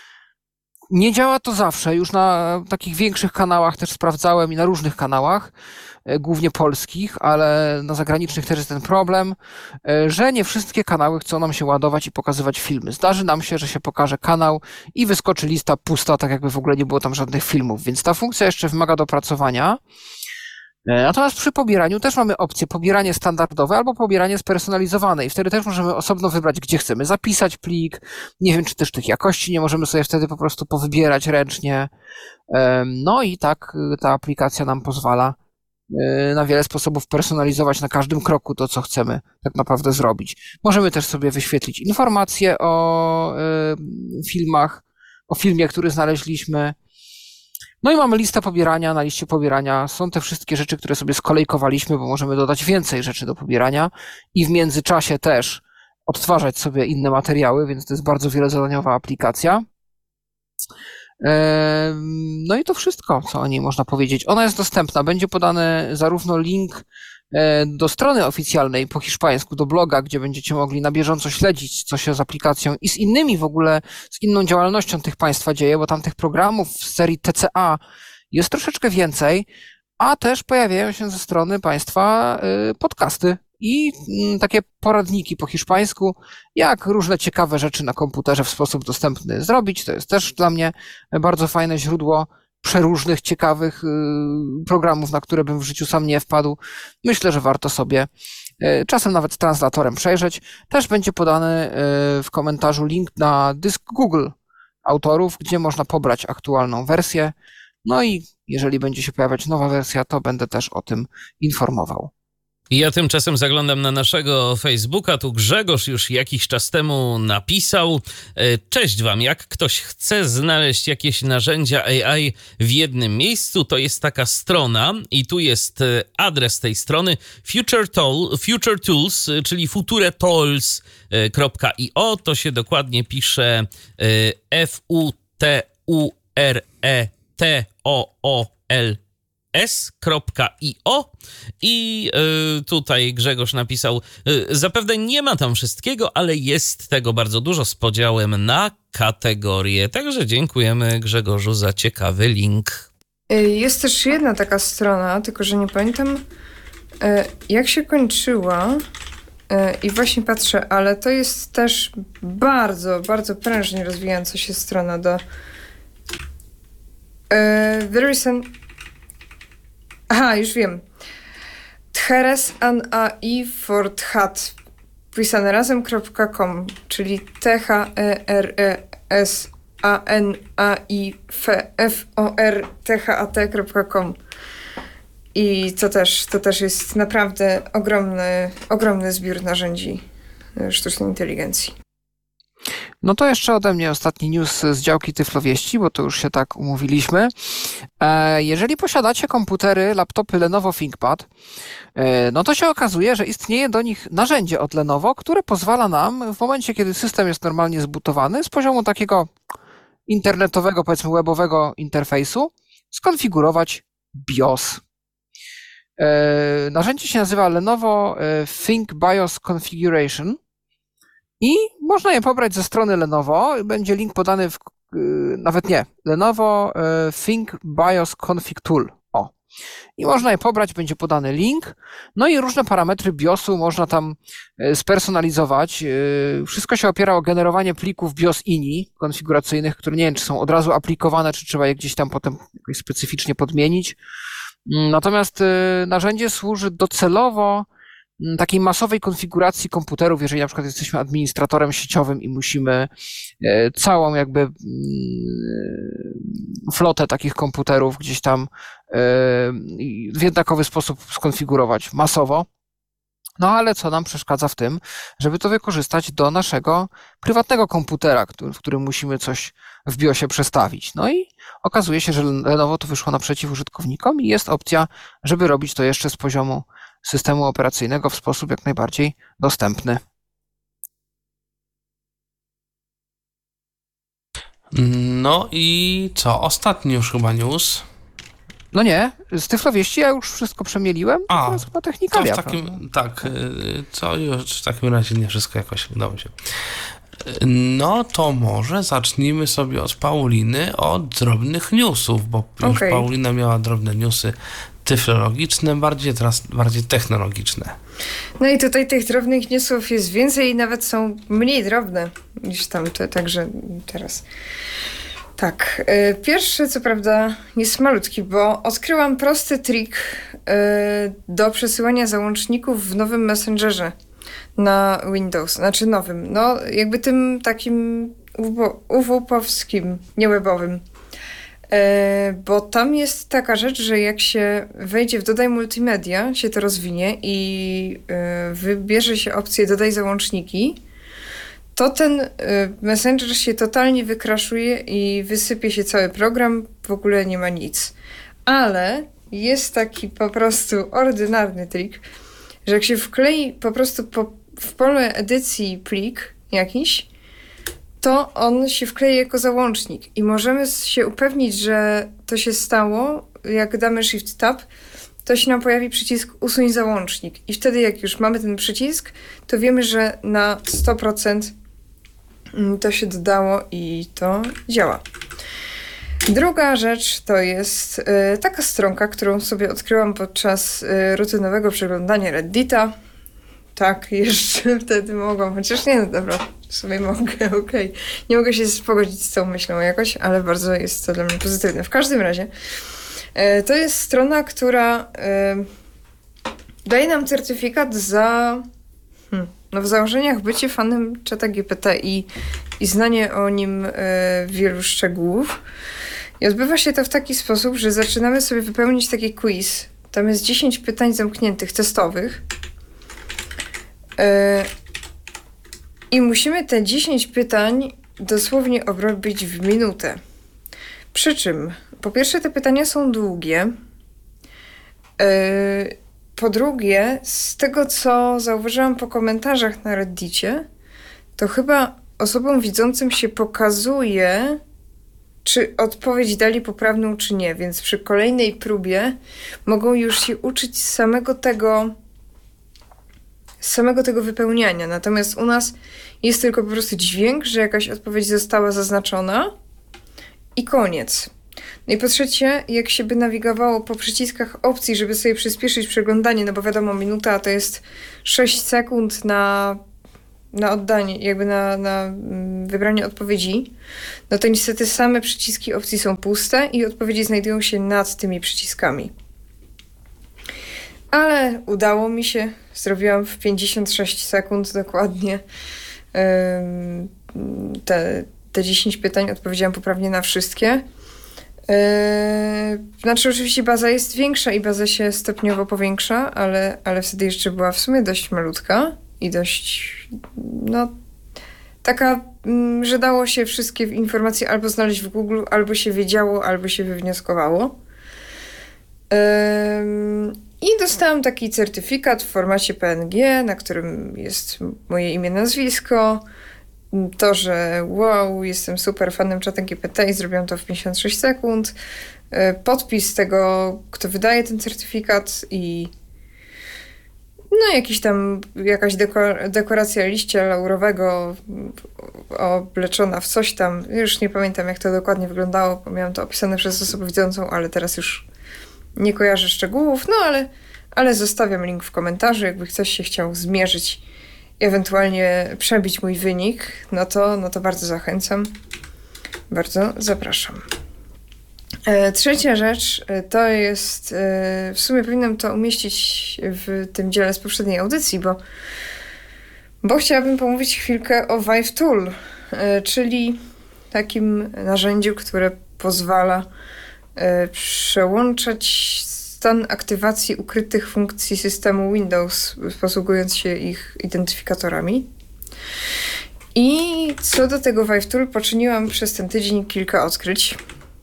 nie działa to zawsze, już na takich większych kanałach też sprawdzałem i na różnych kanałach, głównie polskich, ale na zagranicznych też jest ten problem, że nie wszystkie kanały chcą nam się ładować i pokazywać filmy. Zdarzy nam się, że się pokaże kanał i wyskoczy lista pusta, tak jakby w ogóle nie było tam żadnych filmów, więc ta funkcja jeszcze wymaga dopracowania. Natomiast przy pobieraniu też mamy opcję pobieranie standardowe albo pobieranie spersonalizowane i wtedy też możemy osobno wybrać, gdzie chcemy zapisać plik. Nie wiem, czy też tych jakości nie możemy sobie wtedy po prostu powybierać ręcznie. No i tak ta aplikacja nam pozwala na wiele sposobów personalizować na każdym kroku to, co chcemy tak naprawdę zrobić. Możemy też sobie wyświetlić informacje o filmach, o filmie, który znaleźliśmy. No i mamy listę pobierania. Na liście pobierania są te wszystkie rzeczy, które sobie skolejkowaliśmy, bo możemy dodać więcej rzeczy do pobierania i w międzyczasie też odtwarzać sobie inne materiały, więc to jest bardzo wielozadaniowa aplikacja. No i to wszystko, co o niej można powiedzieć. Ona jest dostępna. Będzie podany zarówno link do strony oficjalnej po hiszpańsku, do bloga, gdzie będziecie mogli na bieżąco śledzić, co się z aplikacją i z innymi w ogóle, z inną działalnością tych państwa dzieje, bo tam tych programów z serii T C A jest troszeczkę więcej, a też pojawiają się ze strony państwa podcasty i takie poradniki po hiszpańsku, jak różne ciekawe rzeczy na komputerze w sposób dostępny zrobić. To jest też dla mnie bardzo fajne źródło przeróżnych, ciekawych programów, na które bym w życiu sam nie wpadł. Myślę, że warto sobie czasem nawet z translatorem przejrzeć. Też będzie podany w komentarzu link na dysk Google autorów, gdzie można pobrać aktualną wersję. No i jeżeli będzie się pojawiać nowa wersja, to będę też o tym informował. Ja tymczasem zaglądam na naszego Facebooka, tu Grzegorz już jakiś czas temu napisał: cześć wam, jak ktoś chce znaleźć jakieś narzędzia A I w jednym miejscu, to jest taka strona i tu jest adres tej strony Future, Tool, Future Tools, czyli futuretools kropka i o, to się dokładnie pisze F U T U R E T O O L s kropka i o i y, tutaj Grzegorz napisał, y, zapewne nie ma tam wszystkiego, ale jest tego bardzo dużo z podziałem na kategorie. Także dziękujemy Grzegorzu za ciekawy link. Jest też jedna taka strona, tylko że nie pamiętam jak się kończyła i właśnie patrzę, ale to jest też bardzo, bardzo prężnie rozwijająca się strona do there is an aha, już wiem. Tcheres an ai for tchat pisane razem kropka com, czyli t h e r e s a n a i f o r t h a t kropka com. I to też, to też jest naprawdę ogromny, ogromny zbiór narzędzi sztucznej inteligencji. No to jeszcze ode mnie ostatni news z działki Tyflowieści, bo to już się tak umówiliśmy. Jeżeli posiadacie komputery, laptopy Lenovo ThinkPad, no to się okazuje, że istnieje do nich narzędzie od Lenovo, które pozwala nam w momencie, kiedy system jest normalnie zbutowany, z poziomu takiego internetowego, powiedzmy webowego interfejsu, skonfigurować BIOS. Narzędzie się nazywa Lenovo Think BIOS Configuration i można je pobrać ze strony Lenovo. Będzie link podany, w, nawet nie, Lenovo Think BIOS Config Tool. O. I można je pobrać, będzie podany link. No i różne parametry BIOSu można tam spersonalizować. Wszystko się opiera o generowanie plików BIOS I N I konfiguracyjnych, które nie wiem, czy są od razu aplikowane, czy trzeba je gdzieś tam potem jakoś specyficznie podmienić. Natomiast narzędzie służy docelowo takiej masowej konfiguracji komputerów, jeżeli na przykład jesteśmy administratorem sieciowym i musimy całą jakby flotę takich komputerów gdzieś tam w jednakowy sposób skonfigurować masowo. No ale co nam przeszkadza w tym, żeby to wykorzystać do naszego prywatnego komputera, w którym musimy coś w BIOSie przestawić. No i okazuje się, że Lenovo to wyszło naprzeciw użytkownikom i jest opcja, żeby robić to jeszcze z poziomu systemu operacyjnego w sposób jak najbardziej dostępny. No i co? Ostatni już chyba news. No nie, z Tyflowieści ja już wszystko przemieliłem, A, to jest chyba to technikalia. w takim, tak, co już w takim razie nie wszystko jakoś udało się. No to może zacznijmy sobie od Pauliny, od drobnych newsów, bo już Okay. Paulina miała drobne newsy tyflologiczne, bardziej teraz bardziej technologiczne. No i tutaj tych drobnych newsów jest więcej i nawet są mniej drobne niż tamte, także teraz. Tak, pierwszy co prawda jest malutki, bo odkryłam prosty trik do przesyłania załączników w nowym Messengerze na Windows, znaczy nowym, no jakby tym takim U W P-owskim, nie webowym. Bo tam jest taka rzecz, że jak się wejdzie w Dodaj Multimedia, się to rozwinie i wybierze się opcję Dodaj załączniki, to ten Messenger się totalnie wykraszuje i wysypie się cały program, w ogóle nie ma nic. Ale jest taki po prostu ordynarny trik, że jak się wklei po prostu po, w pole edycji plik jakiś, to on się wklei jako załącznik i możemy się upewnić, że to się stało, jak damy Shift Tab, to się nam pojawi przycisk usuń załącznik i wtedy jak już mamy ten przycisk, to wiemy, że na sto procent to się dodało i to działa. Druga rzecz to jest y, taka stronka, którą sobie odkryłam podczas y, rutynowego przeglądania Reddita. Tak, jeszcze wtedy mogłam, chociaż nie, no dobra, sobie mogę, okej. Okay. Nie mogę się pogodzić z tą myślą jakoś, ale bardzo jest to dla mnie pozytywne. W każdym razie y, to jest strona, która y, daje nam certyfikat za hmm, no w założeniach bycie fanem czata G P T i, i znanie o nim y, wielu szczegółów. I odbywa się to w taki sposób, że zaczynamy sobie wypełnić taki quiz. Tam jest dziesięć pytań zamkniętych, testowych. Yy, I musimy te dziesięć pytań dosłownie obrobić w minutę. Przy czym, po pierwsze, te pytania są długie. Yy, po drugie, z tego, co zauważyłam po komentarzach na Reddicie, to chyba osobom widzącym się pokazuje czy odpowiedź dali poprawną, czy nie. Więc przy kolejnej próbie mogą już się uczyć z samego tego, z samego tego wypełniania. Natomiast u nas jest tylko po prostu dźwięk, że jakaś odpowiedź została zaznaczona i koniec. No i po trzecie, jak się by nawigowało po przyciskach opcji, żeby sobie przyspieszyć przeglądanie, no bo wiadomo, minuta to jest sześć sekund na, na oddanie, jakby na, na wybranie odpowiedzi, no to niestety same przyciski opcji są puste i odpowiedzi znajdują się nad tymi przyciskami. Ale udało mi się, zrobiłam w pięćdziesiąt sześć sekund dokładnie te, te dziesięć pytań, odpowiedziałam poprawnie na wszystkie. Yy, znaczy oczywiście baza jest większa i baza się stopniowo powiększa, ale, ale wtedy jeszcze była w sumie dość malutka i dość no taka, mm, że dało się wszystkie informacje albo znaleźć w Google, albo się wiedziało, albo się wywnioskowało. Yy, I dostałam taki certyfikat w formacie P N G, na którym jest moje imię, nazwisko. To, że wow, jestem super fanem ChatGPT i zrobiłam to w pięćdziesiąt sześć sekund. Podpis tego, kto wydaje ten certyfikat i no jakiś tam, jakaś dekor- dekoracja liścia laurowego obleczona w coś tam. Już nie pamiętam, jak to dokładnie wyglądało, bo miałam to opisane przez osobę widzącą, ale teraz już nie kojarzę szczegółów. No ale, ale zostawiam link w komentarzu, jakby ktoś się chciał zmierzyć, ewentualnie przebić mój wynik, no to, no to bardzo zachęcam. Bardzo zapraszam. E, trzecia rzecz e, to jest, e, w sumie powinnam to umieścić w tym dziale z poprzedniej audycji, bo, bo chciałabym pomówić chwilkę o Vive Tool, e, czyli takim narzędziu, które pozwala e, przełączać stan aktywacji ukrytych funkcji systemu Windows, posługując się ich identyfikatorami. I co do tego Vive Tool, poczyniłam przez ten tydzień kilka odkryć.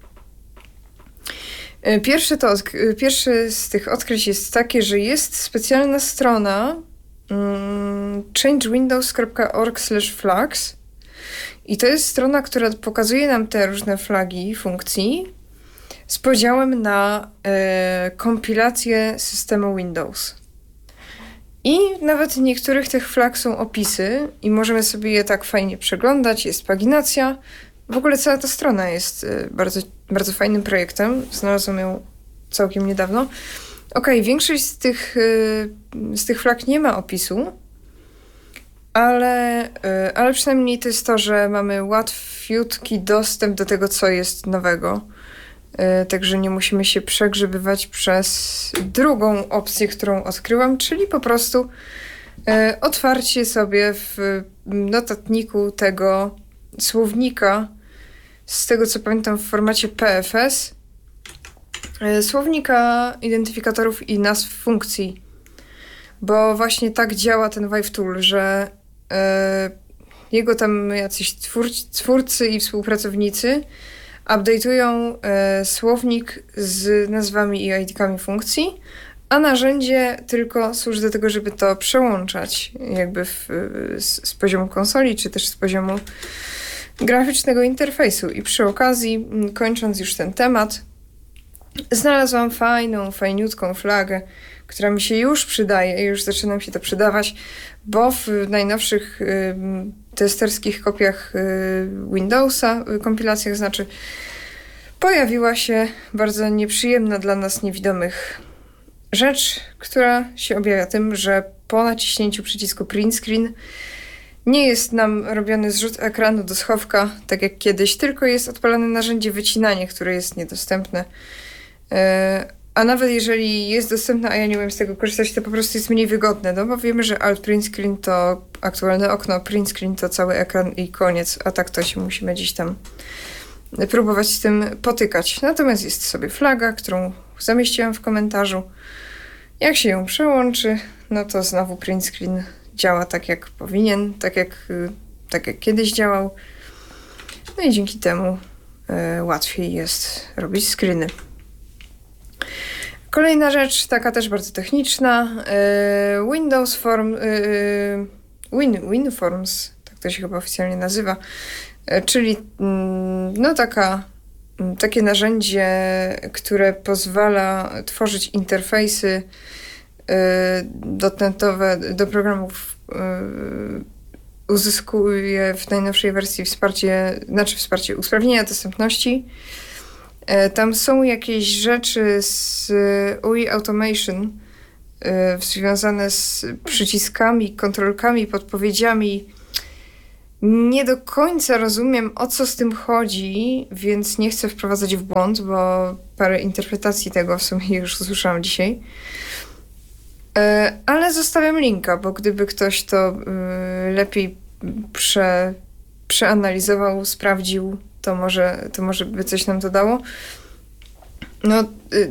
Pierwsze, to odk- pierwsze z tych odkryć jest takie, że jest specjalna strona um, change windows kropka org slash flags i to jest strona, która pokazuje nam te różne flagi funkcji z podziałem na e, kompilację systemu Windows. I nawet niektórych tych flag są opisy i możemy sobie je tak fajnie przeglądać, jest paginacja. W ogóle cała ta strona jest e, bardzo, bardzo fajnym projektem. Znalazłam ją całkiem niedawno. Okej, większość z tych, e, z tych flag nie ma opisu, ale, e, ale przynajmniej to jest to, że mamy łatwiutki dostęp do tego, co jest nowego. Także nie musimy się przegrzebywać przez drugą opcję, którą odkryłam, czyli po prostu otwarcie sobie w notatniku tego słownika, z tego co pamiętam w formacie P F S, słownika identyfikatorów i nazw funkcji. Bo właśnie tak działa ten Vive Tool, że jego tam jacyś twórcy, twórcy i współpracownicy update'ują e, słownik z nazwami i I D-kami funkcji, a narzędzie tylko służy do tego, żeby to przełączać jakby w, z, z poziomu konsoli, czy też z poziomu graficznego interfejsu. I przy okazji, kończąc już ten temat, znalazłam fajną, fajniutką flagę, która mi się już przydaje, już zaczyna mi się to przydawać, bo w najnowszych y, testerskich kopiach y, Windowsa, y, kompilacjach znaczy, pojawiła się bardzo nieprzyjemna dla nas niewidomych rzecz, która się objawia tym, że po naciśnięciu przycisku print screen nie jest nam robiony zrzut ekranu do schowka, tak jak kiedyś, tylko jest odpalane narzędzie wycinanie, które jest niedostępne. Y, A nawet jeżeli jest dostępna, a ja nie umiem z tego korzystać, to po prostu jest mniej wygodne, no bo wiemy, że Alt Print Screen to aktualne okno, Print Screen to cały ekran i koniec, a tak to się musimy gdzieś tam próbować z tym potykać. Natomiast jest sobie flaga, którą zamieściłam w komentarzu. Jak się ją przełączy, no to znowu Print Screen działa tak jak powinien, tak jak, tak jak kiedyś działał. No i dzięki temu y, łatwiej jest robić screeny. Kolejna rzecz, taka też bardzo techniczna, yy, Windows Form, yy, Win, WinForms, tak to się chyba oficjalnie nazywa, yy, czyli yy, no taka takie narzędzie, które pozwala tworzyć interfejsy dotnetowe do programów, uzyskuje w najnowszej wersji wsparcie, znaczy wsparcie usprawnienia dostępności. Tam są jakieś rzeczy z U I Automation związane z przyciskami, kontrolkami, podpowiedziami. Nie do końca rozumiem, o co z tym chodzi, więc nie chcę wprowadzać w błąd, bo parę interpretacji tego w sumie już usłyszałam dzisiaj. Ale zostawiam linka, bo gdyby ktoś to lepiej prze, przeanalizował, sprawdził, to może, to może by coś nam dodało. No,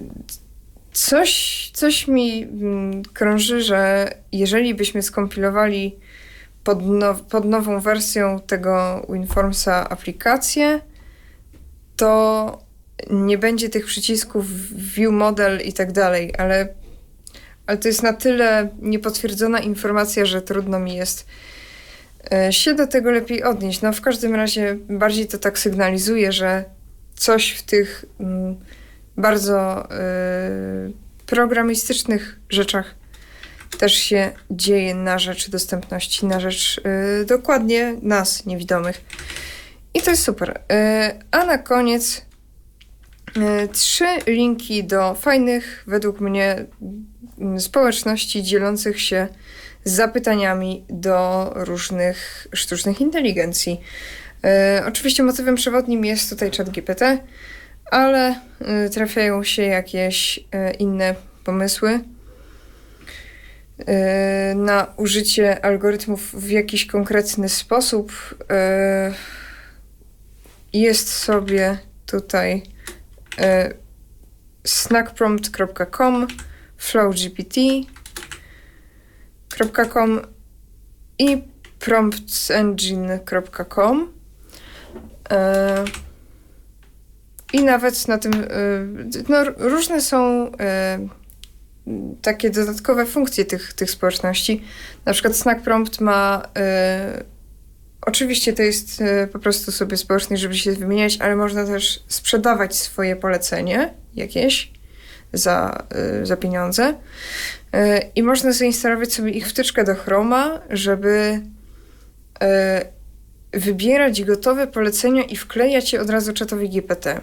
coś, coś mi krąży, że jeżeli byśmy skompilowali pod, now, pod nową wersją tego WinFormsa aplikację, to nie będzie tych przycisków View Model i tak dalej, ale, ale to jest na tyle niepotwierdzona informacja, że trudno mi jest się do tego lepiej odnieść. No w każdym razie bardziej to tak sygnalizuje, że coś w tych mm, bardzo y, programistycznych rzeczach też się dzieje na rzecz dostępności, na rzecz y, dokładnie nas, niewidomych. I to jest super. Y, a na koniec y, trzy linki do fajnych, według mnie, y, społeczności dzielących się zapytaniami do różnych sztucznych inteligencji. Y, oczywiście motywem przewodnim jest tutaj ChatGPT, ale y, trafiają się jakieś y, inne pomysły y, na użycie algorytmów w jakiś konkretny sposób. Y, jest sobie tutaj y, snackprompt kropka com, flowgpt kropka com i promptsengine kropka com. I nawet na tym no, różne są takie dodatkowe funkcje tych, tych społeczności. Na przykład Snack Prompt ma oczywiście to jest po prostu sobie społeczność, żeby się wymieniać, ale można też sprzedawać swoje polecenie jakieś za, za pieniądze. I można zainstalować sobie ich wtyczkę do Chroma, żeby wybierać gotowe polecenia i wklejać je od razu czatowi G P T.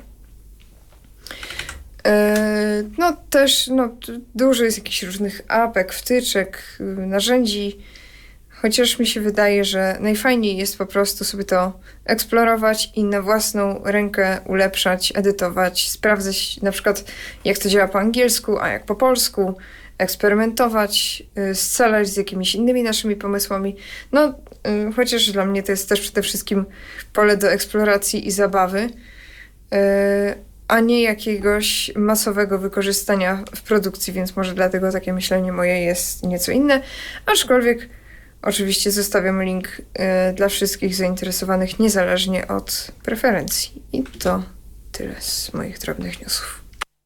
No też no, dużo jest jakichś różnych apek, wtyczek, narzędzi, chociaż mi się wydaje, że najfajniej jest po prostu sobie to eksplorować i na własną rękę ulepszać, edytować, sprawdzać na przykład jak to działa po angielsku, a jak po polsku, eksperymentować, scalać z jakimiś innymi naszymi pomysłami. No, chociaż dla mnie to jest też przede wszystkim pole do eksploracji i zabawy, a nie jakiegoś masowego wykorzystania w produkcji, więc może dlatego takie myślenie moje jest nieco inne. Aczkolwiek oczywiście zostawiam link dla wszystkich zainteresowanych niezależnie od preferencji. I to tyle z moich drobnych newsów.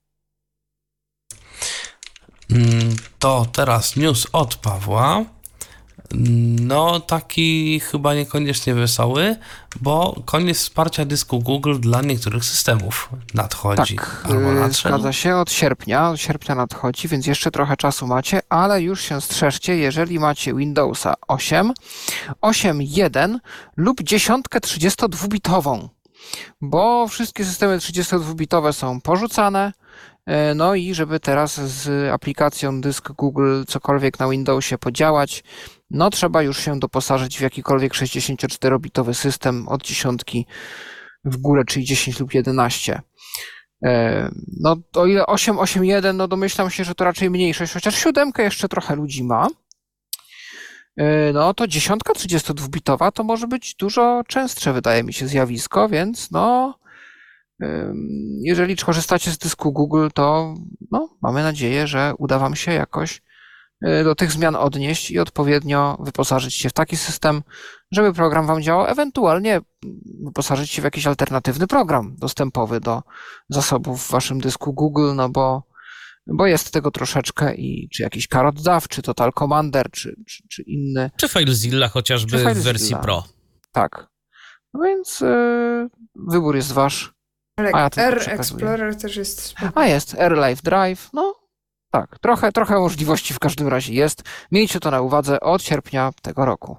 To teraz news od Pawła. No, taki chyba niekoniecznie wesoły, bo koniec wsparcia dysku Google dla niektórych systemów nadchodzi. Tak, albo nadszedł. Zgadza się, od sierpnia, od sierpnia nadchodzi, więc jeszcze trochę czasu macie, ale już się strzeżcie, jeżeli macie Windowsa osiem, osiem jeden lub dziesiątkę trzydziestodwubitową, bo wszystkie systemy trzydziestodwubitowe są porzucane. No i żeby teraz z aplikacją dysk Google cokolwiek na Windowsie podziałać, no trzeba już się doposażyć w jakikolwiek sześćdziesięcioczterobitowy system od dziesiątki w górę, czyli dziesięć lub jedenaście. No o ile osiem, osiem jeden, no domyślam się, że to raczej mniejszość, chociaż siódemkę jeszcze trochę ludzi ma. No to dziesiątka trzydziestodwubitowa to może być dużo częstsze, wydaje mi się, zjawisko, więc no jeżeli korzystacie z dysku Google, to no, mamy nadzieję, że uda wam się jakoś do tych zmian odnieść i odpowiednio wyposażyć się w taki system, żeby program wam działał, ewentualnie wyposażyć się w jakiś alternatywny program dostępowy do zasobów w waszym dysku Google, no bo, bo jest tego troszeczkę i czy jakiś Carrot D A W, czy Total Commander, czy, czy, czy inny. Czy FileZilla chociażby czy w wersji FileZilla. Pro. Tak. No więc yy, wybór jest wasz. Ale A ja tylko R przekazuję. Explorer też jest spoko. A jest, AirLife Drive, no tak, trochę, trochę możliwości w każdym razie jest. Miejcie to na uwadze od sierpnia tego roku.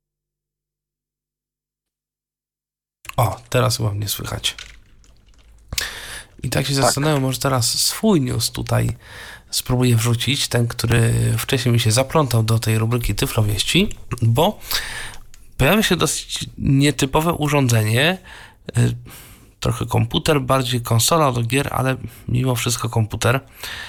O, teraz chyba mnie słychać. I tak się Tak. zastanawiam, może teraz swój news tutaj spróbuję wrzucić, ten, który wcześniej mi się zaplątał do tej rubryki Tyflowieści, bo pojawia się dosyć nietypowe urządzenie, y, trochę komputer, bardziej konsola do gier, ale mimo wszystko komputer.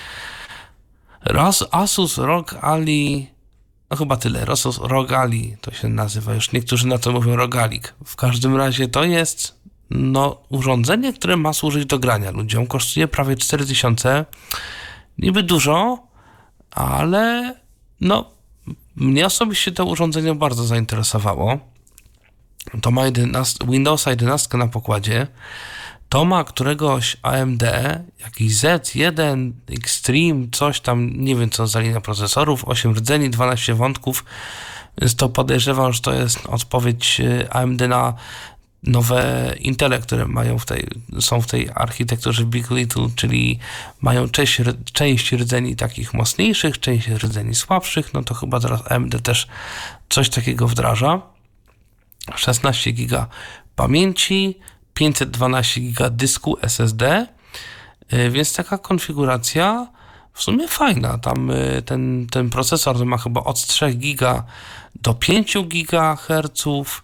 Ros, Asus R O G Ally, no chyba tyle, Asus R O G Ally to się nazywa, już niektórzy na to mówią rogalik. W każdym razie to jest no, urządzenie, które ma służyć do grania ludziom. Kosztuje prawie cztery tysiące. Niby dużo, ale no, mnie osobiście to urządzenie bardzo zainteresowało. To ma jedenaście, Windowsa jedenaście na pokładzie. To ma któregoś A M D, jakiś Z jeden, Extreme, coś tam, nie wiem co za linia procesorów, osiem rdzeni, dwanaście wątków. Więc to podejrzewam, że to jest odpowiedź A M D na nowe Intele, które mają w tej, są w tej architekturze Big Little, czyli mają część, część rdzeni takich mocniejszych, część rdzeni słabszych, no to chyba teraz A M D też coś takiego wdraża. szesnaście giga pamięci, pięćset dwanaście giga dysku S S D, więc taka konfiguracja w sumie fajna. Tam ten, ten procesor ma chyba od trzy giga do pięć gigaherców.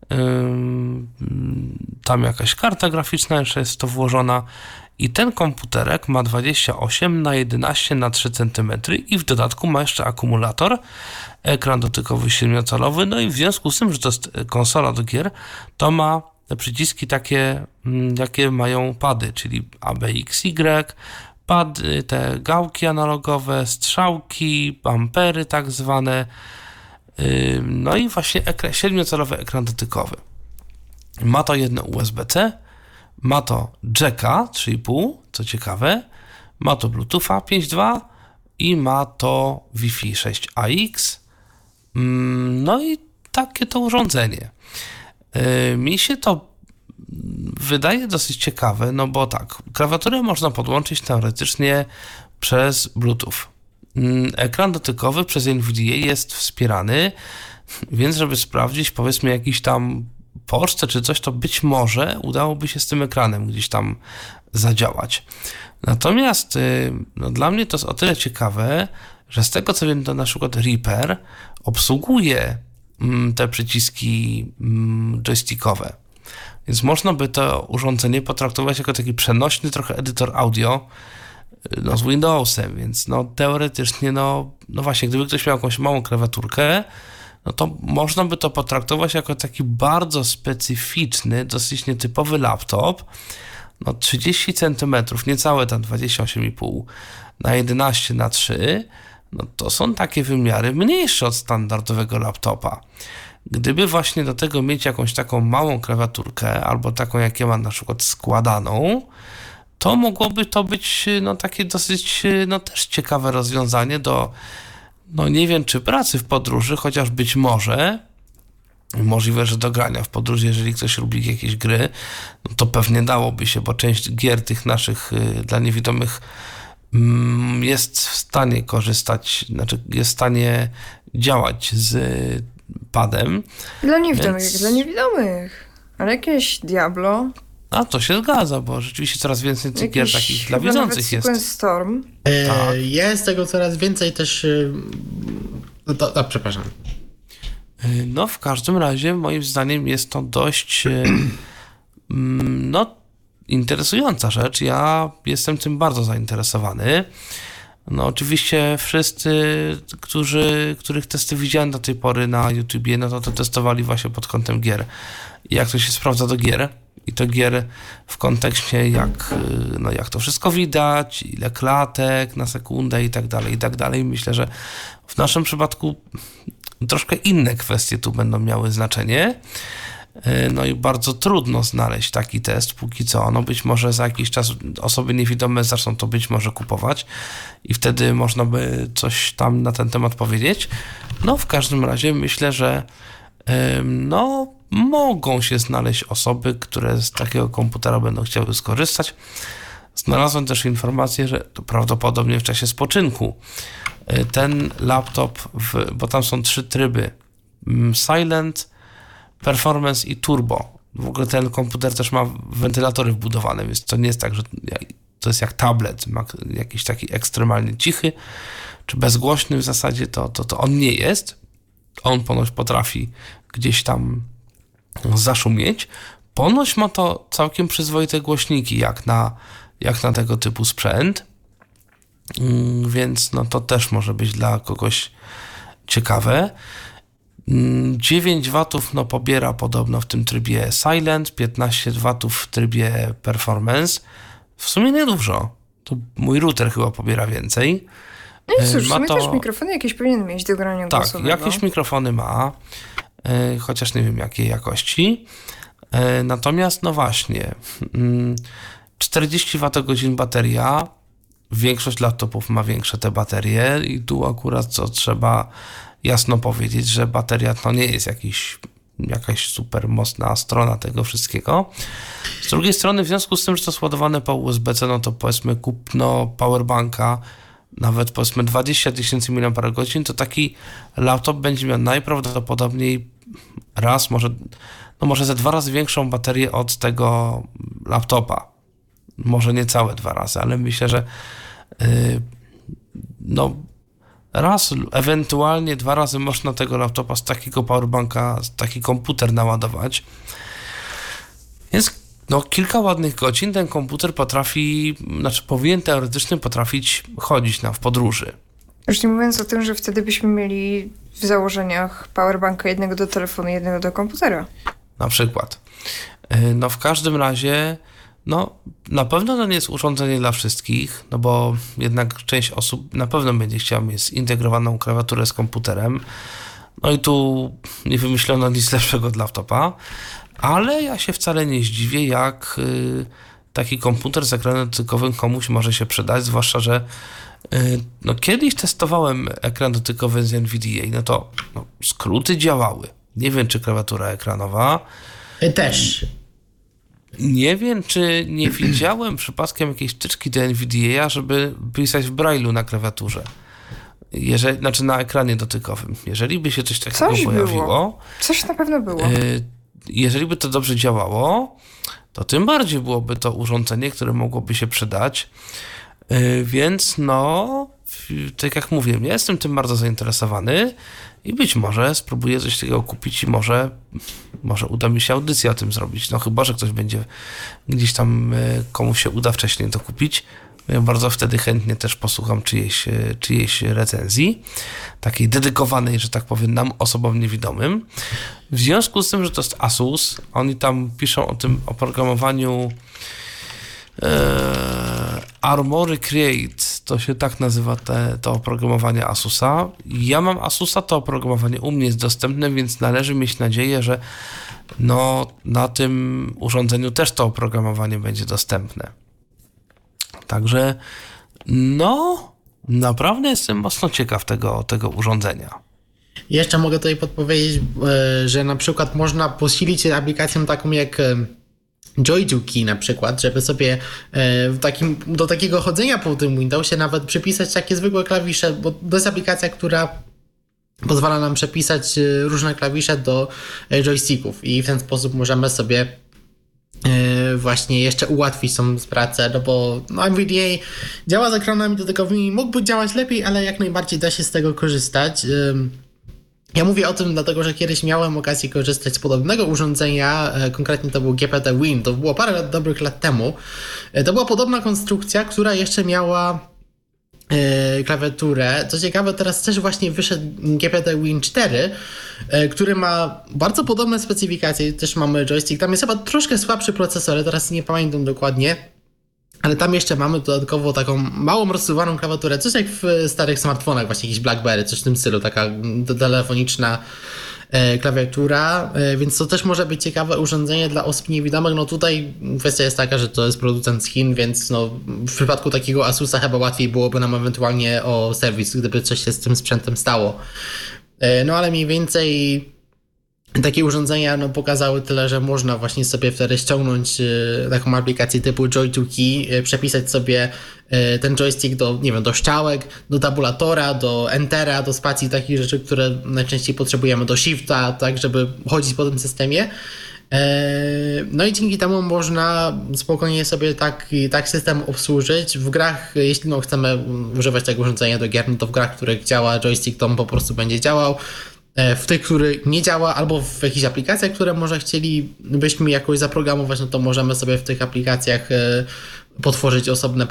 Tam jakaś karta graficzna jeszcze jest to włożona i ten komputerek ma dwadzieścia osiem na jedenaście na trzy centymetry i w dodatku ma jeszcze akumulator, ekran dotykowy siedmiocalowy, no i w związku z tym, że to jest konsola do gier, to ma te przyciski takie, jakie mają pady, czyli A B X Y, pady, te gałki analogowe, strzałki, bampery tak zwane, no i właśnie ekran, siedmiocalowy ekran dotykowy. Ma to jedno U S B C, ma to jacka trzy i pół, co ciekawe, ma to Bluetootha pięć dwa i ma to Wi-Fi sześć A X. No i takie to urządzenie. Mi się to wydaje dosyć ciekawe, no bo tak, klawiaturę można podłączyć teoretycznie przez Bluetooth. Ekran dotykowy przez N V D A jest wspierany, więc żeby sprawdzić powiedzmy jakiś tam pocztę czy coś, to być może udałoby się z tym ekranem gdzieś tam zadziałać. Natomiast no, dla mnie to jest o tyle ciekawe, że z tego co wiem, to na przykład Reaper obsługuje mm, te przyciski mm, joystickowe. Więc można by to urządzenie potraktować jako taki przenośny trochę edytor audio, no, z Windowsem, więc no teoretycznie, no, no właśnie, gdyby ktoś miał jakąś małą klawiaturkę, no to można by to potraktować jako taki bardzo specyficzny, dosyć nietypowy laptop, no trzydzieści centymetrów, niecałe tam dwadzieścia osiem i pół na jedenaście na trzy, no to są takie wymiary mniejsze od standardowego laptopa. Gdyby właśnie do tego mieć jakąś taką małą klawiaturkę, albo taką jak ja mam na przykład składaną, to mogłoby to być no takie dosyć no też ciekawe rozwiązanie do no nie wiem czy pracy w podróży, chociaż być może możliwe, że do grania w podróży, jeżeli ktoś lubi jakieś gry, no to pewnie dałoby się, bo część gier tych naszych y, dla niewidomych mm, jest w stanie korzystać, znaczy jest w stanie działać z y, padem. Dla niewidomych, Więc... jak dla niewidomych. Ale jakieś Diablo, A to się zgadza, bo rzeczywiście coraz więcej tych gier jakiś takich dla chyba nawet widzących jest. Sequence Storm. E, Tak. Jest tego coraz więcej też... y, No to, a, przepraszam. No w każdym razie moim zdaniem jest to dość y, mm, no interesująca rzecz. Ja jestem tym bardzo zainteresowany. No oczywiście wszyscy, którzy, których testy widziałem do tej pory na YouTubie, no to to testowali właśnie pod kątem gier. Jak to się sprawdza do gier. I to gier w kontekście jak, no jak to wszystko widać, ile klatek na sekundę i tak dalej, i tak dalej. Myślę, że w naszym przypadku troszkę inne kwestie tu będą miały znaczenie. No i bardzo trudno znaleźć taki test póki co. No być może za jakiś czas osoby niewidome zaczną to być może kupować i wtedy można by coś tam na ten temat powiedzieć. No w każdym razie myślę, że no mogą się znaleźć osoby, które z takiego komputera będą chciały skorzystać. Znalazłem też informację, że to prawdopodobnie w czasie spoczynku ten laptop, w, bo tam są trzy tryby, Silent, Performance i Turbo. W ogóle ten komputer też ma wentylatory wbudowane, więc to nie jest tak, że to jest jak tablet, ma jakiś taki ekstremalnie cichy, czy bezgłośny w zasadzie, to, to, to on nie jest. On ponoć potrafi gdzieś tam zaszumieć. Ponoć ma to całkiem przyzwoite głośniki, jak na, jak na tego typu sprzęt, więc no to też może być dla kogoś ciekawe. dziewięć watów no pobiera podobno w tym trybie Silent, piętnaście watów w trybie Performance. W sumie niedużo. To mój router chyba pobiera więcej. No i cóż, ma w sumie to... też mikrofony jakieś powinien mieć do grania tak, głosowego. jakieś mikrofony ma, yy, chociaż nie wiem jakiej jakości. Yy, natomiast no właśnie, yy, czterdzieści wattogodzin bateria. Większość laptopów ma większe te baterie i tu akurat co trzeba jasno powiedzieć, że bateria to nie jest jakiś, jakaś super mocna strona tego wszystkiego. Z drugiej strony, w związku z tym, że to jest ładowane po U S B C, no to powiedzmy kupno powerbanka, nawet powiedzmy dwadzieścia tysięcy miliamperów na godzinę, to taki laptop będzie miał najprawdopodobniej raz, może, no może ze dwa razy większą baterię od tego laptopa. Może nie całe dwa razy, ale myślę, że yy, no raz, ewentualnie dwa razy można tego laptopa z takiego powerbanka, z taki komputer naładować. Więc no, kilka ładnych godzin ten komputer potrafi, znaczy powinien teoretycznie potrafić chodzić nam w podróży. Już nie mówiąc o tym, że wtedy byśmy mieli w założeniach powerbanka jednego do telefonu, jednego do komputera. Na przykład. No w każdym razie, no na pewno to nie jest urządzenie dla wszystkich, no bo jednak część osób na pewno będzie chciała mieć zintegrowaną klawiaturę z komputerem. No i tu nie wymyślono nic lepszego dla laptopa, ale ja się wcale nie zdziwię, jak y, taki komputer z ekranem dotykowym komuś może się przydać, zwłaszcza, że y, no kiedyś testowałem ekran dotykowy z NVIDIA, no to no, skróty działały. Nie wiem, czy klawiatura ekranowa. Też. Nie wiem, czy nie widziałem przypadkiem jakiejś wtyczki do NVIDIA, żeby pisać w Braille'u na klawiaturze. Jeżeli, znaczy na ekranie dotykowym. Jeżeli by się coś takiego Coś pojawiło... było. Coś na pewno było. Y, jeżeli by to dobrze działało, to tym bardziej byłoby to urządzenie, które mogłoby się przydać. Y, więc no, tak jak mówię, ja jestem tym bardzo zainteresowany i być może spróbuję coś takiego kupić i może, może uda mi się audycję o tym zrobić. No chyba, że ktoś będzie gdzieś tam, komuś się uda wcześniej to kupić. Ja bardzo wtedy chętnie też posłucham czyjejś, czyjejś recenzji, takiej dedykowanej, że tak powiem, nam osobom niewidomym. W związku z tym, że to jest Asus, oni tam piszą o tym oprogramowaniu e, Armoury Create, to się tak nazywa te, to oprogramowanie Asusa. Ja mam Asusa, to oprogramowanie u mnie jest dostępne, więc należy mieć nadzieję, że no, na tym urządzeniu też to oprogramowanie będzie dostępne. Także no, naprawdę jestem mocno ciekaw tego, tego urządzenia. Jeszcze mogę tutaj podpowiedzieć, że na przykład można posilić aplikację taką jak Joy-Key na przykład, żeby sobie w takim, do takiego chodzenia po tym Windowsie nawet przypisać takie zwykłe klawisze, bo to jest aplikacja, która pozwala nam przepisać różne klawisze do joysticków i w ten sposób możemy sobie właśnie jeszcze ułatwić tą pracę, no bo no, NVIDIA działa z ekranami dotykowymi, mógłby działać lepiej, ale jak najbardziej da się z tego korzystać. Ja mówię o tym dlatego, że kiedyś miałem okazję korzystać z podobnego urządzenia, konkretnie to był G P T Win, to było parę lat, dobrych lat temu. To była podobna konstrukcja, która jeszcze miała Yy, klawiaturę. Co ciekawe, teraz też właśnie wyszedł G P T Win cztery, yy, który ma bardzo podobne specyfikacje. Też mamy joystick. Tam jest chyba troszkę słabszy procesor, ale teraz nie pamiętam dokładnie. Ale tam jeszcze mamy dodatkowo taką małą rozsuwaną klawiaturę. Coś jak w starych smartfonach, właśnie jakiś BlackBerry, coś w tym stylu. Taka telefoniczna yy, klawiatura, yy, więc to też może być ciekawe urządzenie dla osób niewidomych. No tutaj kwestia jest taka, że to jest producent z Chin, więc no, w przypadku takiego Asusa chyba łatwiej byłoby nam ewentualnie o serwis, gdyby coś się z tym sprzętem stało. Yy, no ale mniej więcej Takie urządzenia no, pokazały tyle, że można właśnie sobie wtedy ściągnąć y, taką aplikację typu Joy to Key, y, przepisać sobie y, ten joystick do, nie wiem, do strzałek, do tabulatora, do entera, do spacji, takich rzeczy, które najczęściej potrzebujemy, do shifta, tak, żeby chodzić po tym systemie. No i dzięki temu można spokojnie sobie tak, tak system obsłużyć. W grach, jeśli no chcemy używać tego urządzenia do gier, no to w grach, w których działa joystick, to on po prostu będzie działał. W tych, który nie działa, albo w jakichś aplikacjach, które może chcielibyśmy jakoś zaprogramować, no to możemy sobie w tych aplikacjach potworzyć osobne